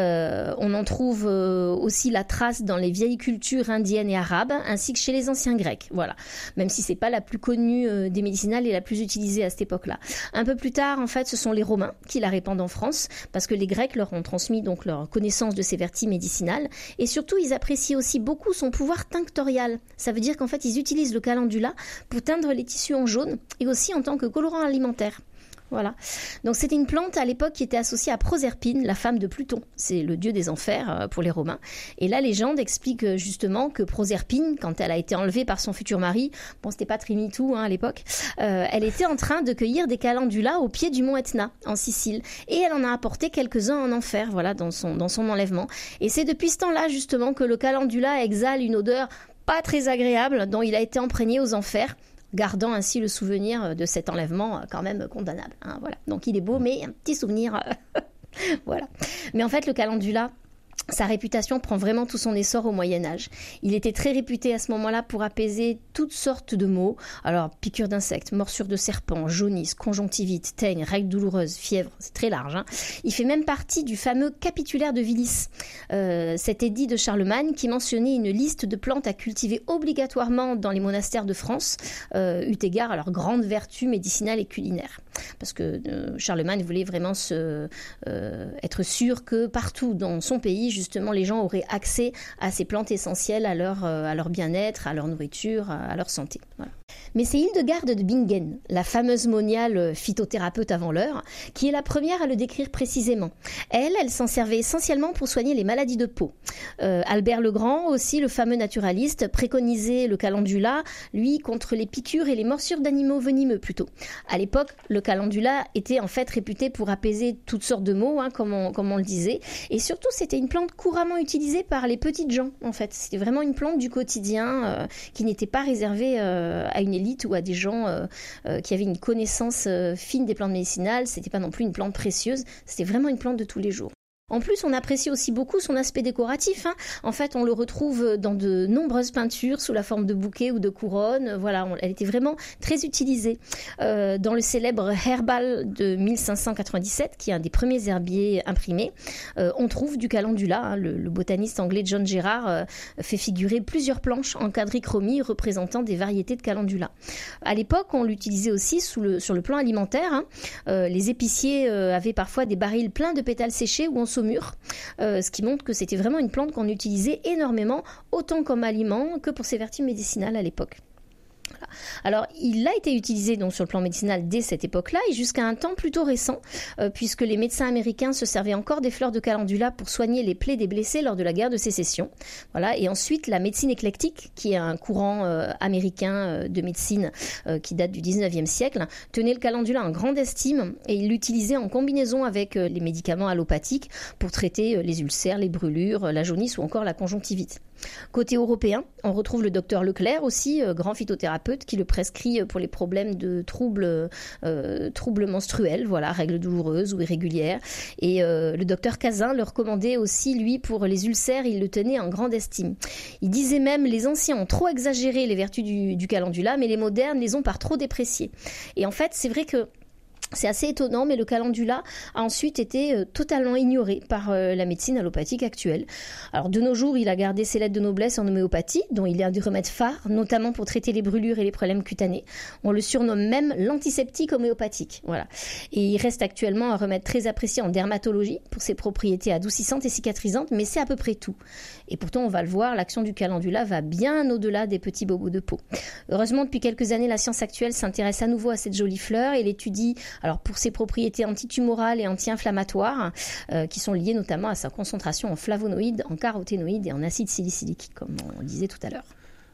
on en trouve aussi la trace dans les vieilles cultures indiennes et arabes, ainsi que chez les anciens Grecs. Voilà. Même si c'est pas la plus connue des médicinales et la plus utilisée à cette époque-là. Un peu plus tard, en fait, ce sont les Romains qui la répandent en France, parce que les Grecs leur ont transmis donc leur connaissance de ses vertus médicinales. Et surtout, ils apprécient aussi beaucoup son pouvoir tinctorial. Ça veut dire qu'en fait, ils utilisent le calendula pour teindre les tissus en jaune et aussi en tant que colorant alimentaire. Voilà. Donc c'était une plante à l'époque qui était associée à Proserpine, la femme de Pluton. C'est le dieu des enfers pour les Romains. Et la légende explique justement que Proserpine, quand elle a été enlevée par son futur mari, bon c'était pas Trimitou à l'époque, elle était en train de cueillir des calendulas au pied du mont Etna, en Sicile. Et elle en a apporté quelques-uns en enfer, voilà, dans son enlèvement. Et c'est depuis ce temps-là justement que le calendula exhale une odeur pas très agréable dont il a été imprégné aux enfers, gardant ainsi le souvenir de cet enlèvement quand même condamnable. Voilà. Donc il est beau, mais un petit souvenir. Voilà. Mais en fait, le calendula, sa réputation prend vraiment tout son essor au Moyen-Âge. Il était très réputé à ce moment-là pour apaiser toutes sortes de maux. Alors, piqûres d'insectes, morsures de serpents, jaunisse, conjonctivite, teigne, règles douloureuses, fièvre, c'est très large. Il fait même partie du fameux capitulaire de Willis, cet édit de Charlemagne qui mentionnait une liste de plantes à cultiver obligatoirement dans les monastères de France, eu égard à leurs grandes vertus médicinales et culinaires. Parce que Charlemagne voulait vraiment être sûr que partout dans son pays, justement, les gens auraient accès à ces plantes essentielles à leur bien-être, à leur nourriture, à leur santé. Voilà. Mais c'est Hildegarde de Bingen, la fameuse moniale phytothérapeute avant l'heure, qui est la première à le décrire précisément. Elle s'en servait essentiellement pour soigner les maladies de peau. Albert le Grand, aussi le fameux naturaliste, préconisait le calendula, lui, contre les piqûres et les morsures d'animaux venimeux plutôt. À l'époque, le calendula était en fait réputé pour apaiser toutes sortes de maux, comme on le disait, et surtout c'était une plante couramment utilisée par les petites gens, en fait. C'était vraiment une plante du quotidien qui n'était pas réservée à une élite ou à des gens qui avaient une connaissance fine des plantes médicinales. C'était pas non plus une plante précieuse, c'était vraiment une plante de tous les jours. En plus, on apprécie aussi beaucoup son aspect décoratif. En fait, on le retrouve dans de nombreuses peintures sous la forme de bouquets ou de couronnes. Voilà, elle était vraiment très utilisée. Dans le célèbre Herbal de 1597, qui est un des premiers herbiers imprimés, on trouve du calendula. Le botaniste anglais John Gerard fait figurer plusieurs planches en quadrichromie représentant des variétés de calendula. À l'époque, on l'utilisait aussi sur le plan alimentaire. Les épiciers avaient parfois des barils pleins de pétales séchés ou en saumure, ce qui montre que c'était vraiment une plante qu'on utilisait énormément, autant comme aliment que pour ses vertus médicinales à l'époque. Voilà. Alors, il a été utilisé donc sur le plan médicinal dès cette époque-là et jusqu'à un temps plutôt récent, puisque les médecins américains se servaient encore des fleurs de calendula pour soigner les plaies des blessés lors de la guerre de sécession. Voilà. Et ensuite, la médecine éclectique, qui est un courant américain de médecine qui date du 19e siècle, tenait le calendula en grande estime et il l'utilisait en combinaison avec les médicaments allopathiques pour traiter les ulcères, les brûlures, la jaunisse ou encore la conjonctivite. Côté européen, on retrouve le docteur Leclerc aussi, grand phytothérapeute, qui le prescrit pour les problèmes de troubles menstruels, voilà, règles douloureuses ou irrégulières. Et le docteur Cazin le recommandait aussi, lui, pour les ulcères, il le tenait en grande estime. Il disait même, les anciens ont trop exagéré les vertus du calendula, mais les modernes les ont par trop dépréciées. Et en fait, c'est vrai que c'est assez étonnant, mais le calendula a ensuite été totalement ignoré par la médecine allopathique actuelle. Alors de nos jours, il a gardé ses lettres de noblesse en homéopathie, dont il est un des remèdes phares, notamment pour traiter les brûlures et les problèmes cutanés. On le surnomme même l'antiseptique homéopathique. Voilà. Et il reste actuellement un remède très apprécié en dermatologie pour ses propriétés adoucissantes et cicatrisantes, mais c'est à peu près tout. Et pourtant, on va le voir, l'action du calendula va bien au-delà des petits bobos de peau. Heureusement, depuis quelques années, la science actuelle s'intéresse à nouveau à cette jolie fleur et l'étudie pour ses propriétés antitumorales et anti-inflammatoires, qui sont liées notamment à sa concentration en flavonoïdes, en caroténoïdes et en acide salicylique, comme on le disait tout à l'heure.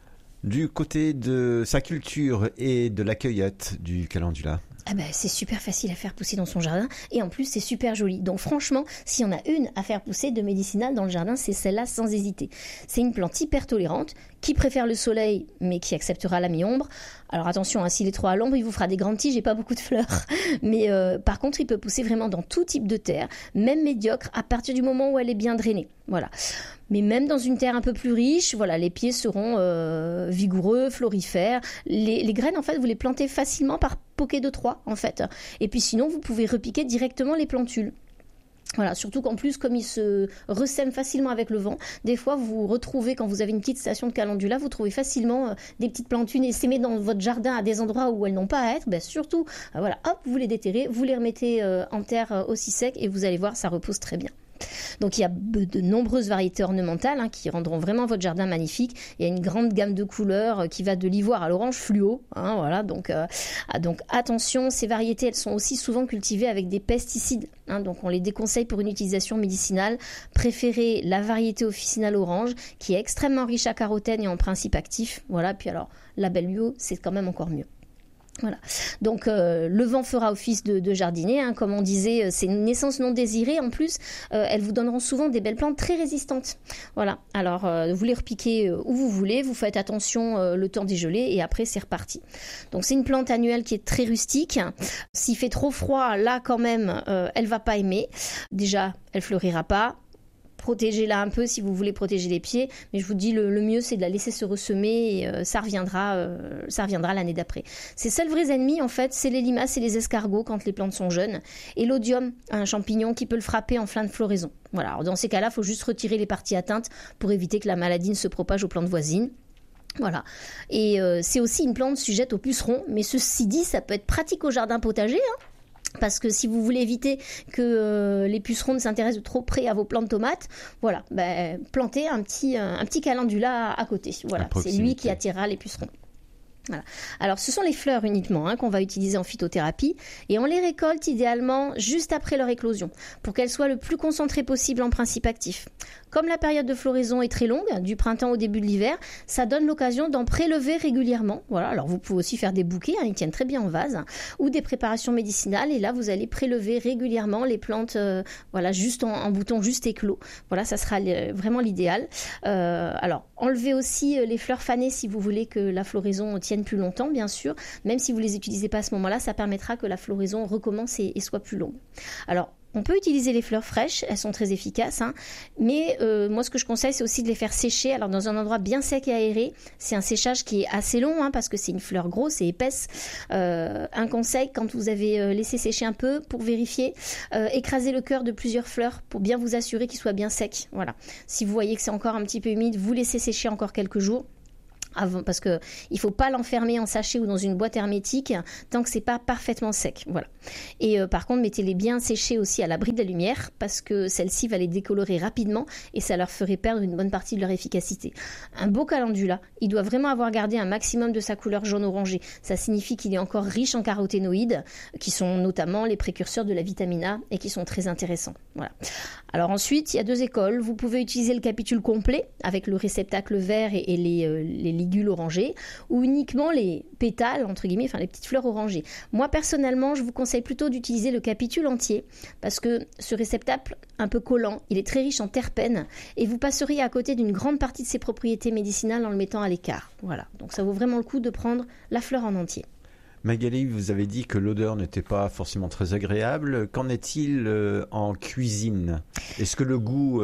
Du côté de sa culture et de la cueillette du calendula, c'est super facile à faire pousser dans son jardin et en plus c'est super joli. Donc franchement, s'il y en a une à faire pousser de médicinale dans le jardin, c'est celle-là sans hésiter. C'est une plante hyper tolérante qui préfère le soleil mais qui acceptera la mi-ombre. Alors attention, s'il est trop à l'ombre, il vous fera des grandes tiges et pas beaucoup de fleurs. Mais par contre, il peut pousser vraiment dans tout type de terre, même médiocre, à partir du moment où elle est bien drainée. Voilà. Mais même dans une terre un peu plus riche, voilà, les pieds seront vigoureux, florifères. Les graines, en fait, vous les plantez facilement par poquet de 3, en fait. Et puis sinon, vous pouvez repiquer directement les plantules. Voilà, surtout qu'en plus, comme il se ressème facilement avec le vent, des fois vous retrouvez, quand vous avez une petite station de calendula, vous trouvez facilement des petites plantules et s'aimer dans votre jardin à des endroits où elles n'ont pas à être. Surtout, voilà, hop, vous les déterrez, vous les remettez en terre aussi sec et vous allez voir, ça repousse très bien. Donc il y a de nombreuses variétés ornementales qui rendront vraiment votre jardin magnifique. Il y a une grande gamme de couleurs qui va de l'ivoire à l'orange fluo. Voilà, donc attention, ces variétés elles sont aussi souvent cultivées avec des pesticides. Donc on les déconseille pour une utilisation médicinale. Préférez la variété officinale orange qui est extrêmement riche à carotène et en principe actif. Voilà, puis alors label bio, c'est quand même encore mieux. Voilà. Donc le vent fera office de jardinier, comme on disait, c'est une naissance non désirée. En plus, elles vous donneront souvent des belles plantes très résistantes. Voilà. Alors vous les repiquez où vous voulez, vous faites attention le temps d'y geler et après c'est reparti. Donc c'est une plante annuelle qui est très rustique. S'il fait trop froid, là quand même, elle va pas aimer. Déjà, elle fleurira pas. Protégez-la un peu si vous voulez protéger les pieds, mais je vous dis le mieux c'est de la laisser se ressemer et ça reviendra l'année d'après. Ses seuls vrais ennemis en fait c'est les limaces et les escargots quand les plantes sont jeunes et l'odium, un champignon qui peut le frapper en fin de floraison. Voilà, alors dans ces cas-là, il faut juste retirer les parties atteintes pour éviter que la maladie ne se propage aux plantes voisines. Voilà, et c'est aussi une plante sujette aux pucerons, mais ceci dit, ça peut être pratique au jardin potager, parce que si vous voulez éviter que les pucerons ne s'intéressent de trop près à vos plantes de tomates, voilà, plantez un petit calendula à côté. Voilà, c'est lui qui attirera les pucerons. Voilà. Alors, ce sont les fleurs uniquement qu'on va utiliser en phytothérapie et on les récolte idéalement juste après leur éclosion pour qu'elles soient le plus concentrées possible en principe actif. Comme la période de floraison est très longue, du printemps au début de l'hiver, ça donne l'occasion d'en prélever régulièrement. Voilà. Alors, vous pouvez aussi faire des bouquets, ils tiennent très bien en vase, ou des préparations médicinales et là, vous allez prélever régulièrement les plantes juste en bouton juste éclos. Voilà, ça sera vraiment l'idéal. Alors, enlevez aussi les fleurs fanées si vous voulez que la floraison tienne plus longtemps, bien sûr. Même si vous ne les utilisez pas à ce moment-là, ça permettra que la floraison recommence et soit plus longue. Alors, on peut utiliser les fleurs fraîches, elles sont très efficaces, mais moi ce que je conseille c'est aussi de les faire sécher alors dans un endroit bien sec et aéré. C'est un séchage qui est assez long parce que c'est une fleur grosse et épaisse. Un conseil, quand vous avez laissé sécher un peu pour vérifier, écrasez le cœur de plusieurs fleurs pour bien vous assurer qu'il soit bien sec. Voilà. Si vous voyez que c'est encore un petit peu humide, vous laissez sécher encore quelques jours. Parce que il faut pas l'enfermer en sachet ou dans une boîte hermétique tant que c'est pas parfaitement sec. Voilà. Et par contre, mettez-les bien séchés aussi à l'abri de la lumière parce que celle-ci va les décolorer rapidement et ça leur ferait perdre une bonne partie de leur efficacité. Un beau calendula, il doit vraiment avoir gardé un maximum de sa couleur jaune orangé. Ça signifie qu'il est encore riche en caroténoïdes qui sont notamment les précurseurs de la vitamine A et qui sont très intéressants. Voilà. Alors ensuite, il y a 2 écoles. Vous pouvez utiliser le capitule complet avec le réceptacle vert et les ligules orangées ou uniquement les pétales, entre guillemets, enfin les petites fleurs orangées. Moi, personnellement, je vous conseille plutôt d'utiliser le capitule entier parce que ce réceptacle un peu collant, il est très riche en terpènes et vous passeriez à côté d'une grande partie de ses propriétés médicinales en le mettant à l'écart. Voilà, donc ça vaut vraiment le coup de prendre la fleur en entier. Magali, vous avez dit que l'odeur n'était pas forcément très agréable. Qu'en est-il en cuisine ? Est-ce que le goût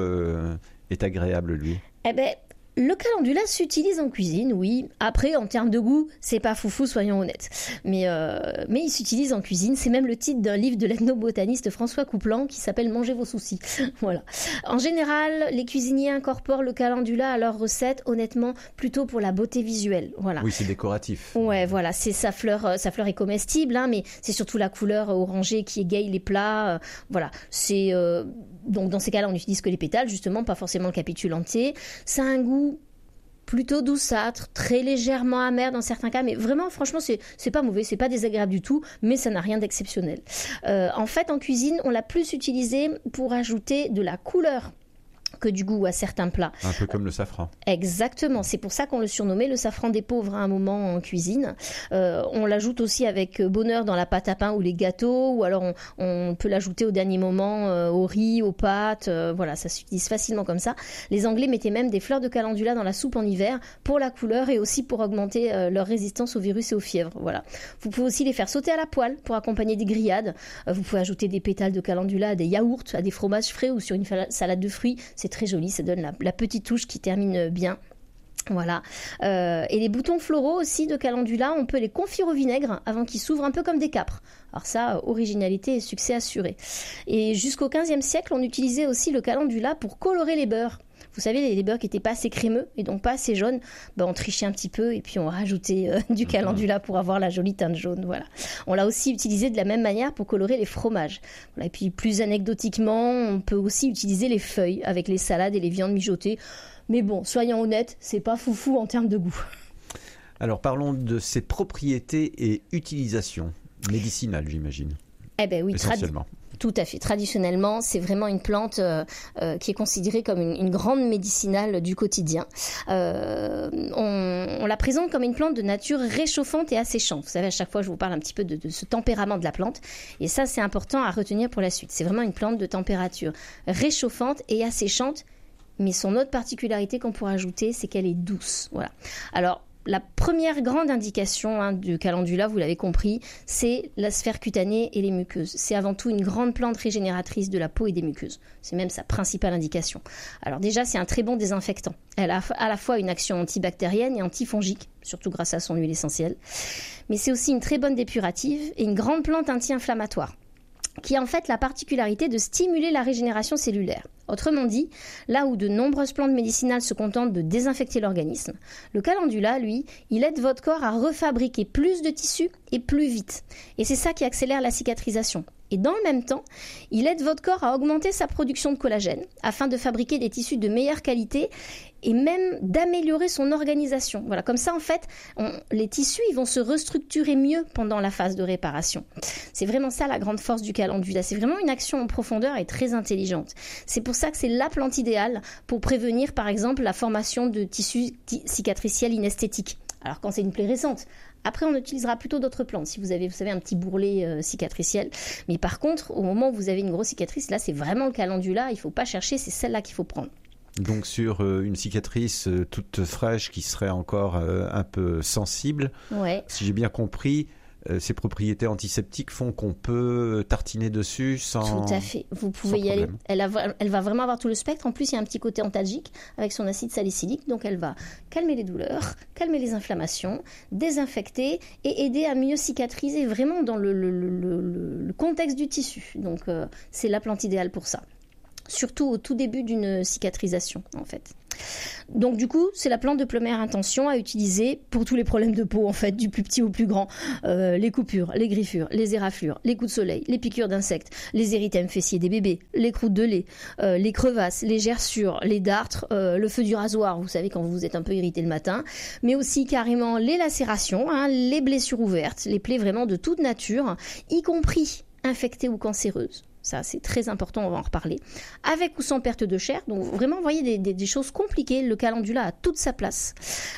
est agréable, lui ? Eh bien, le calendula s'utilise en cuisine, oui. Après, en termes de goût, c'est pas foufou, soyons honnêtes. Mais il s'utilise en cuisine. C'est même le titre d'un livre de l'ethnobotaniste François Couplan qui s'appelle « Mangez vos soucis ». Voilà. En général, les cuisiniers incorporent le calendula à leurs recettes, honnêtement, plutôt pour la beauté visuelle. Voilà. Oui, c'est décoratif. Ouais, voilà. C'est sa fleur est comestible, mais c'est surtout la couleur orangée qui égaye les plats. Voilà. C'est donc dans ces cas-là, on n'utilise que les pétales, justement, pas forcément le capitule entier. Ça a un goût plutôt douceâtre, très légèrement amer dans certains cas, mais vraiment, franchement, c'est pas mauvais, c'est pas désagréable du tout, mais ça n'a rien d'exceptionnel. En fait, en cuisine, on l'a plus utilisé pour ajouter de la couleur que du goût à certains plats. Un peu comme le safran. Exactement, c'est pour ça qu'on le surnommait le safran des pauvres à un moment en cuisine. On l'ajoute aussi avec bonheur dans la pâte à pain ou les gâteaux, ou alors on peut l'ajouter au dernier moment au riz, aux pâtes, voilà, ça s'utilise facilement comme ça. Les Anglais mettaient même des fleurs de calendula dans la soupe en hiver pour la couleur et aussi pour augmenter leur résistance aux virus et aux fièvres. Voilà. Vous pouvez aussi les faire sauter à la poêle pour accompagner des grillades. Vous pouvez ajouter des pétales de calendula à des yaourts, à des fromages frais ou sur une salade de fruits. C'est très joli, ça donne la petite touche qui termine bien. Voilà. Et les boutons floraux aussi de calendula, on peut les confire au vinaigre avant qu'ils s'ouvrent un peu comme des câpres. Alors ça, originalité et succès assuré. Et jusqu'au XVe siècle, on utilisait aussi le calendula pour colorer les beurres. Vous savez, les beurres qui n'étaient pas assez crémeux et donc pas assez jaunes, on trichait un petit peu et puis on rajoutait du calendula pour avoir la jolie teinte jaune. Voilà. On l'a aussi utilisé de la même manière pour colorer les fromages. Voilà. Et puis plus anecdotiquement, on peut aussi utiliser les feuilles avec les salades et les viandes mijotées. Mais bon, soyons honnêtes, c'est pas foufou en termes de goût. Alors parlons de ses propriétés et utilisations médicinales, j'imagine. Eh bien oui, essentiellement. Tout à fait. Traditionnellement, c'est vraiment une plante qui est considérée comme une grande médicinale du quotidien. On la présente comme une plante de nature réchauffante et asséchante. Vous savez, à chaque fois, je vous parle un petit peu de ce tempérament de la plante. Et ça, c'est important à retenir pour la suite. C'est vraiment une plante de température réchauffante et asséchante. Mais son autre particularité qu'on pourrait ajouter, c'est qu'elle est douce. Voilà. Alors, la première grande indication du calendula, vous l'avez compris, c'est la sphère cutanée et les muqueuses. C'est avant tout une grande plante régénératrice de la peau et des muqueuses. C'est même sa principale indication. Alors déjà, c'est un très bon désinfectant. Elle a à la fois une action antibactérienne et antifongique, surtout grâce à son huile essentielle. Mais c'est aussi une très bonne dépurative et une grande plante anti-inflammatoire, qui a en fait la particularité de stimuler la régénération cellulaire. Autrement dit, là où de nombreuses plantes médicinales se contentent de désinfecter l'organisme, le calendula, lui, il aide votre corps à refabriquer plus de tissus et plus vite. Et c'est ça qui accélère la cicatrisation. Et dans le même temps, il aide votre corps à augmenter sa production de collagène afin de fabriquer des tissus de meilleure qualité et même d'améliorer son organisation. Voilà, comme ça, en fait, les tissus ils vont se restructurer mieux pendant la phase de réparation. C'est vraiment ça la grande force du calendula. C'est vraiment une action en profondeur et très intelligente. C'est pour ça que c'est la plante idéale pour prévenir, par exemple, la formation de tissus cicatriciels inesthétiques. Alors quand c'est une plaie récente, après on utilisera plutôt d'autres plantes. Si vous avez, vous savez, un petit bourrelet cicatriciel. Mais par contre, au moment où vous avez une grosse cicatrice, là c'est vraiment le calendula. Il ne faut pas chercher, c'est celle-là qu'il faut prendre. Donc sur une cicatrice toute fraîche qui serait encore un peu sensible, ouais. Si j'ai bien compris, ces propriétés antiseptiques font qu'on peut tartiner dessus sans... Tout à fait, vous pouvez y aller. Elle va vraiment avoir tout le spectre. En plus, il y a un petit côté antalgique avec son acide salicylique. Donc, elle va calmer les douleurs, calmer les inflammations, désinfecter et aider à mieux cicatriser vraiment dans le contexte du tissu. Donc, c'est la plante idéale pour ça. Surtout au tout début d'une cicatrisation, en fait. Donc du coup, c'est la plante de première intention à utiliser pour tous les problèmes de peau, en fait, du plus petit au plus grand. Les coupures, les griffures, les éraflures, les coups de soleil, les piqûres d'insectes, les érythèmes fessiers des bébés, les croûtes de lait, les crevasses, les gerçures, les dartres, le feu du rasoir, vous savez, quand vous êtes un peu irrité le matin, mais aussi carrément les lacérations, les blessures ouvertes, les plaies vraiment de toute nature, y compris infectées ou cancéreuses. Ça, c'est très important, on va en reparler. Avec ou sans perte de chair. Donc, vraiment, vous voyez des choses compliquées. Le calendula a toute sa place.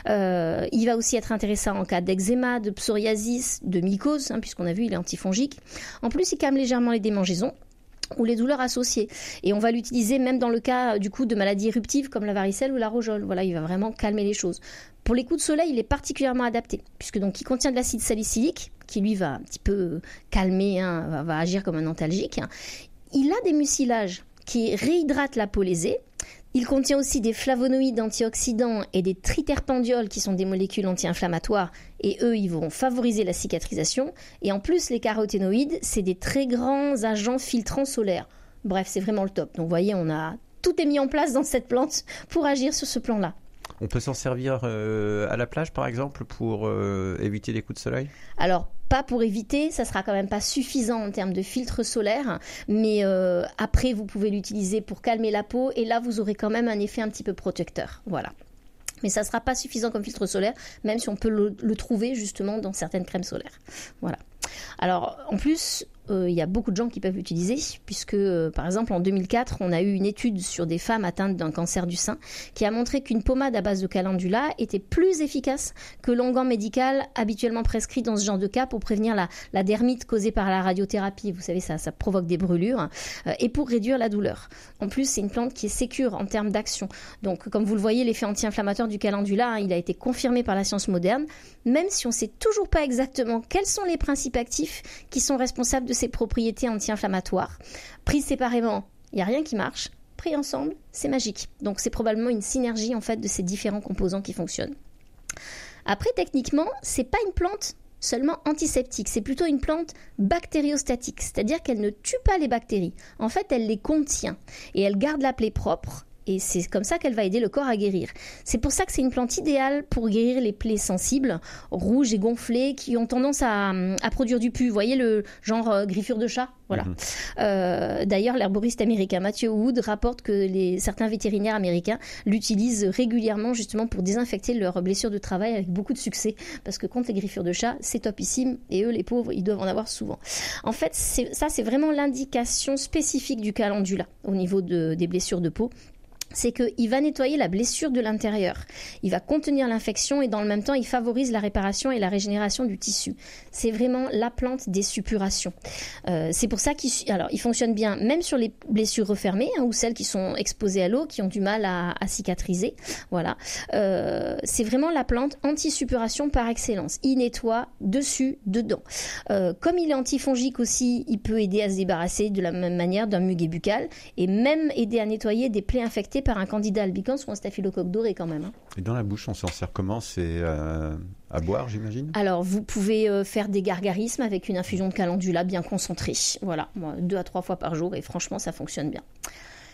Il va aussi être intéressant en cas d'eczéma, de psoriasis, de mycose, puisqu'on a vu, il est antifongique. En plus, il calme légèrement les démangeaisons ou les douleurs associées. Et on va l'utiliser même dans le cas du coup de maladies éruptives comme la varicelle ou la rougeole. Voilà, il va vraiment calmer les choses. Pour les coups de soleil, il est particulièrement adapté puisque donc il contient de l'acide salicylique qui lui va un petit peu calmer, va agir comme un antalgique. Il a des mucilages qui réhydratent la peau lésée. Il contient aussi des flavonoïdes antioxydants et des triterpendiols qui sont des molécules anti-inflammatoires et eux, ils vont favoriser la cicatrisation. Et en plus, les caroténoïdes, c'est des très grands agents filtrants solaires. Bref, c'est vraiment le top. Donc vous voyez, tout est mis en place dans cette plante pour agir sur ce plan-là. On peut s'en servir à la plage, par exemple, pour éviter les coups de soleil ? Alors, pas pour éviter, ça sera quand même pas suffisant en termes de filtre solaire, mais après, vous pouvez l'utiliser pour calmer la peau, et là, vous aurez quand même un effet un petit peu protecteur. Voilà. Mais ça ne sera pas suffisant comme filtre solaire, même si on peut le trouver justement dans certaines crèmes solaires. Voilà. Alors, en plus, il y a beaucoup de gens qui peuvent l'utiliser, puisque, par exemple, en 2004, on a eu une étude sur des femmes atteintes d'un cancer du sein qui a montré qu'une pommade à base de calendula était plus efficace que l'onguent médical habituellement prescrit dans ce genre de cas pour prévenir la dermite causée par la radiothérapie. Vous savez, ça provoque des brûlures, et pour réduire la douleur. En plus, c'est une plante qui est sécure en termes d'action. Donc, comme vous le voyez, l'effet anti-inflammatoire du calendula, il a été confirmé par la science moderne, même si on ne sait toujours pas exactement quels sont les principes actifs qui sont responsables de ces propriétés anti-inflammatoires. Prises séparément, il n'y a rien qui marche. Pris ensemble, c'est magique. Donc c'est probablement une synergie en fait de ces différents composants qui fonctionnent. Après, techniquement, c'est pas une plante seulement antiseptique, c'est plutôt une plante bactériostatique, c'est-à-dire qu'elle ne tue pas les bactéries. En fait, elle les contient et elle garde la plaie propre. Et c'est comme ça qu'elle va aider le corps à guérir. C'est pour ça que c'est une plante idéale pour guérir les plaies sensibles, rouges et gonflées, qui ont tendance à produire du pus. Vous voyez le genre griffure de chat ? Voilà. D'ailleurs, l'herboriste américain Matthew Wood rapporte que certains vétérinaires américains l'utilisent régulièrement justement pour désinfecter leurs blessures de travail avec beaucoup de succès. Parce que contre les griffures de chat, c'est topissime et eux, les pauvres, ils doivent en avoir souvent. En fait, c'est vraiment l'indication spécifique du calendula au niveau des blessures de peau. C'est qu'il va nettoyer la blessure de l'intérieur. Il va contenir l'infection et dans le même temps, il favorise la réparation et la régénération du tissu. C'est vraiment la plante des suppurations. C'est pour ça qu'il fonctionne bien même sur les blessures refermées ou celles qui sont exposées à l'eau, qui ont du mal à cicatriser. Voilà. C'est vraiment la plante anti-suppuration par excellence. Il nettoie dessus, dedans. Comme il est antifongique aussi, il peut aider à se débarrasser de la même manière d'un muguet buccal et même aider à nettoyer des plaies infectées par un candida albicans ou un staphylocoque doré quand même. Et dans la bouche, on s'en sert comment ? C'est à boire, j'imagine ? Alors, vous pouvez faire des gargarismes avec une infusion de calendula bien concentrée. Voilà, 2 à 3 fois par jour et franchement, ça fonctionne bien.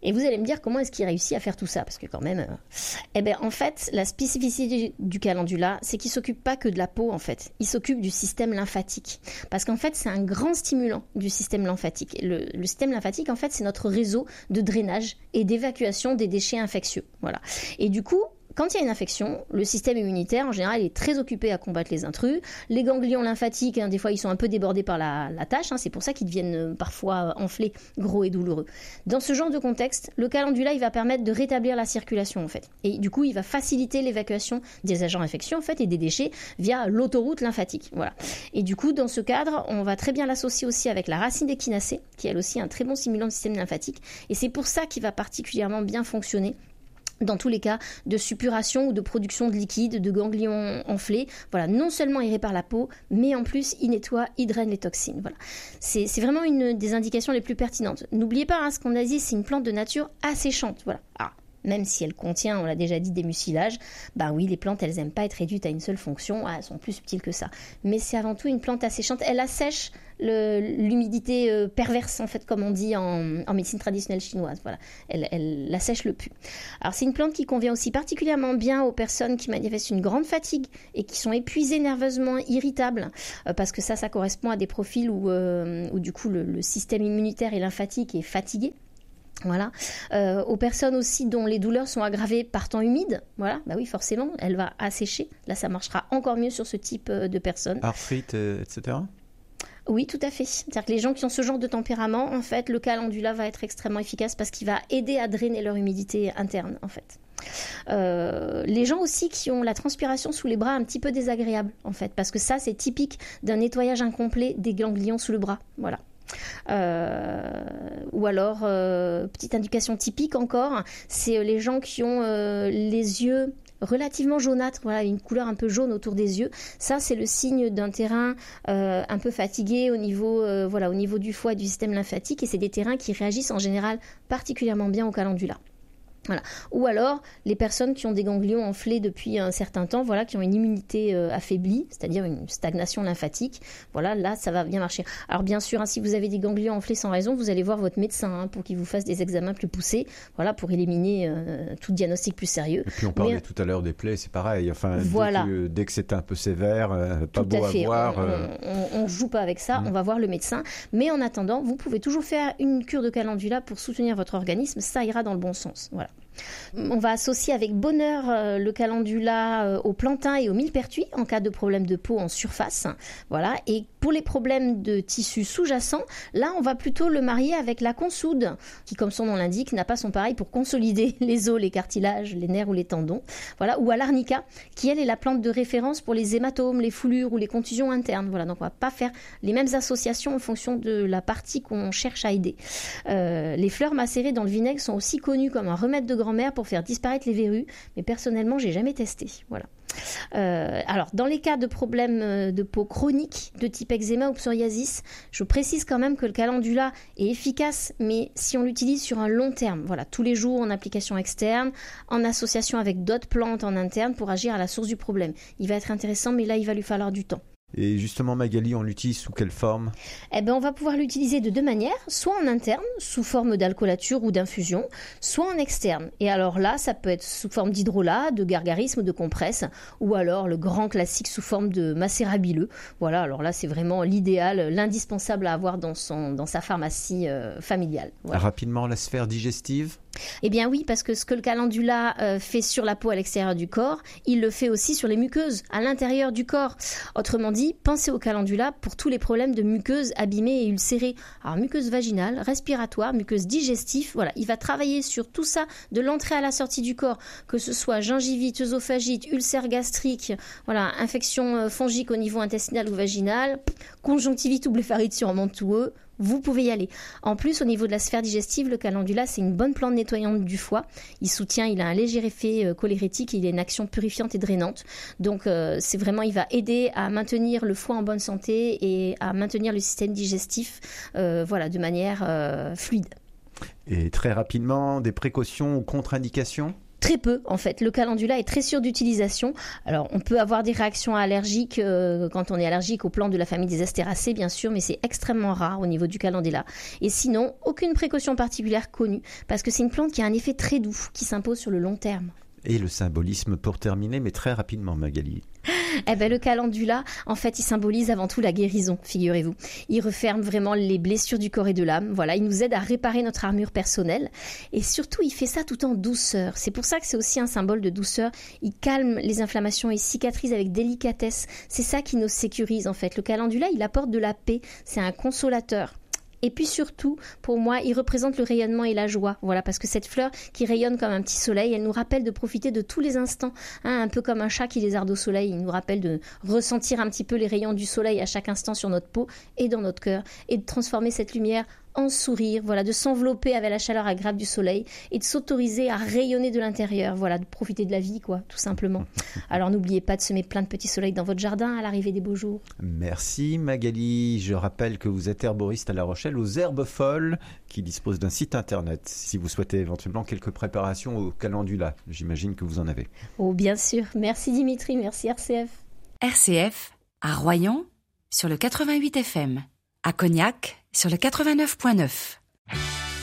Et vous allez me dire comment est-ce qu'il réussit à faire tout ça, parce que quand même... en fait, la spécificité du calendula, c'est qu'il ne s'occupe pas que de la peau, en fait. Il s'occupe du système lymphatique. Parce qu'en fait, c'est un grand stimulant du système lymphatique. Le système lymphatique, en fait, c'est notre réseau de drainage et d'évacuation des déchets infectieux. Voilà. Et du coup, quand il y a une infection, le système immunitaire, en général, est très occupé à combattre les intrus. Les ganglions lymphatiques, des fois, ils sont un peu débordés par la tâche. C'est pour ça qu'ils deviennent parfois enflés, gros et douloureux. Dans ce genre de contexte, le calendula, il va permettre de rétablir la circulation, en fait. Et du coup, il va faciliter l'évacuation des agents infectieux, en fait, et des déchets via l'autoroute lymphatique. Voilà. Et du coup, dans ce cadre, on va très bien l'associer aussi avec la racine d'échinacée, qui est elle aussi un très bon stimulant du système lymphatique. Et c'est pour ça qu'il va particulièrement bien fonctionner dans tous les cas de suppuration ou de production de liquide, de ganglions enflés. Voilà, non seulement il répare la peau, mais en plus il nettoie, il draine les toxines. Voilà. C'est vraiment une des indications les plus pertinentes. N'oubliez pas, ce qu'on a dit, c'est une plante de nature asséchante. Voilà. Même si elle contient, on l'a déjà dit, des mucilages, oui, les plantes, elles n'aiment pas être réduites à une seule fonction, elles sont plus subtiles que ça. Mais c'est avant tout une plante asséchante, elle assèche l'humidité perverse, en fait, comme on dit en médecine traditionnelle chinoise. Voilà. Elle assèche le pus. Alors, c'est une plante qui convient aussi particulièrement bien aux personnes qui manifestent une grande fatigue et qui sont épuisées nerveusement, irritables, parce que ça correspond à des profils où du coup, le système immunitaire et lymphatique est fatigué. Voilà. Aux personnes aussi dont les douleurs sont aggravées par temps humide, voilà, oui, forcément, elle va assécher. Là, ça marchera encore mieux sur ce type de personnes. Arthrite, etc. Oui, tout à fait. C'est-à-dire que les gens qui ont ce genre de tempérament, en fait, le calendula va être extrêmement efficace parce qu'il va aider à drainer leur humidité interne, en fait. Les gens aussi qui ont la transpiration sous les bras un petit peu désagréable, en fait, parce que ça, c'est typique d'un nettoyage incomplet des ganglions sous le bras. Voilà. Ou alors, petite indication typique encore, c'est les gens qui ont les yeux relativement jaunâtres, voilà, une couleur un peu jaune autour des yeux. Ça, c'est le signe d'un terrain un peu fatigué au niveau du foie et du système lymphatique, et c'est des terrains qui réagissent en général particulièrement bien au calendula. Voilà. Ou alors les personnes qui ont des ganglions enflés depuis un certain temps, voilà, qui ont une immunité affaiblie, c'est-à-dire une stagnation lymphatique, voilà, là ça va bien marcher. Alors bien sûr, si vous avez des ganglions enflés sans raison, vous allez voir votre médecin pour qu'il vous fasse des examens plus poussés, voilà, pour éliminer tout diagnostic plus sérieux. Et puis on parlait tout à l'heure des plaies, c'est pareil, enfin voilà. dès que c'est un peu sévère, pas tout beau à voir. On joue pas avec ça, on va voir le médecin, mais en attendant, vous pouvez toujours faire une cure de calendula pour soutenir votre organisme, ça ira dans le bon sens, voilà. On va associer avec bonheur le calendula au plantain et au millepertuis en cas de problème de peau en surface. Voilà. Et pour les problèmes de tissu sous-jacent, là, on va plutôt le marier avec la consoude, qui, comme son nom l'indique, n'a pas son pareil pour consolider les os, les cartilages, les nerfs ou les tendons. Voilà. Ou à l'arnica, qui, elle, est la plante de référence pour les hématomes, les foulures ou les contusions internes. Voilà. Donc, on ne va pas faire les mêmes associations en fonction de la partie qu'on cherche à aider. Les fleurs macérées dans le vinaigre sont aussi connues comme un remède de grand-mère pour faire disparaître les verrues, mais personnellement, j'ai jamais testé. Voilà. Alors, dans les cas de problèmes de peau chronique de type eczéma ou psoriasis, je précise quand même que le calendula est efficace, mais si on l'utilise sur un long terme, voilà, tous les jours en application externe, en association avec d'autres plantes en interne pour agir à la source du problème. Il va être intéressant, mais là, il va lui falloir du temps. Et justement, Magali, on l'utilise sous quelle forme ? On va pouvoir l'utiliser de deux manières, soit en interne, sous forme d'alcoolature ou d'infusion, soit en externe. Et alors là, ça peut être sous forme d'hydrolat, de gargarisme ou de compresse, ou alors le grand classique sous forme de macérat bileux. Voilà, alors là, c'est vraiment l'idéal, l'indispensable à avoir dans sa pharmacie familiale. Voilà. Rapidement, la sphère digestive ? Eh bien oui, parce que ce que le calendula fait sur la peau à l'extérieur du corps, il le fait aussi sur les muqueuses, à l'intérieur du corps. Autrement dit, pensez au calendula pour tous les problèmes de muqueuses abîmées et ulcérées. Alors muqueuse vaginale, respiratoire, muqueuse digestive, voilà, il va travailler sur tout ça de l'entrée à la sortie du corps, que ce soit gingivite, œsophagite, ulcère gastrique, voilà, infection fongique au niveau intestinal ou vaginal, conjonctivite ou blépharite sur mentoueux. Vous pouvez y aller. En plus, au niveau de la sphère digestive, le calendula, c'est une bonne plante nettoyante du foie. Il a un léger effet cholérétique, il a une action purifiante et drainante. Donc, il va aider à maintenir le foie en bonne santé et à maintenir le système digestif, de manière fluide. Et très rapidement, des précautions ou contre-indications ? Très peu, en fait. Le calendula est très sûr d'utilisation. Alors, on peut avoir des réactions allergiques quand on est allergique aux plantes de la famille des Astéracées, bien sûr, mais c'est extrêmement rare au niveau du calendula. Et sinon, aucune précaution particulière connue, parce que c'est une plante qui a un effet très doux, qui s'impose sur le long terme. Et le symbolisme pour terminer, mais très rapidement, Magali. Le calendula, en fait, il symbolise avant tout la guérison, figurez-vous. Il referme vraiment les blessures du corps et de l'âme. Voilà, il nous aide à réparer notre armure personnelle. Et surtout, il fait ça tout en douceur. C'est pour ça que c'est aussi un symbole de douceur. Il calme les inflammations et cicatrise avec délicatesse. C'est ça qui nous sécurise, en fait. Le calendula, il apporte de la paix. C'est un consolateur. Et puis surtout, pour moi, il représente le rayonnement et la joie. Voilà, parce que cette fleur qui rayonne comme un petit soleil, elle nous rappelle de profiter de tous les instants. Un peu comme un chat qui lézarde au soleil, il nous rappelle de ressentir un petit peu les rayons du soleil à chaque instant sur notre peau et dans notre cœur. Et de transformer cette lumière en sourire, voilà, de s'envelopper avec la chaleur agréable du soleil et de s'autoriser à rayonner de l'intérieur, voilà, de profiter de la vie, quoi, tout simplement. Alors n'oubliez pas de semer plein de petits soleils dans votre jardin à l'arrivée des beaux jours. Merci Magali. Je rappelle que vous êtes herboriste à La Rochelle aux Herbes Folles, qui dispose d'un site internet. Si vous souhaitez éventuellement quelques préparations au calendula, j'imagine que vous en avez. Oh bien sûr. Merci Dimitri, merci RCF. RCF à Royan sur le 88 FM, à Cognac sur le 89.9.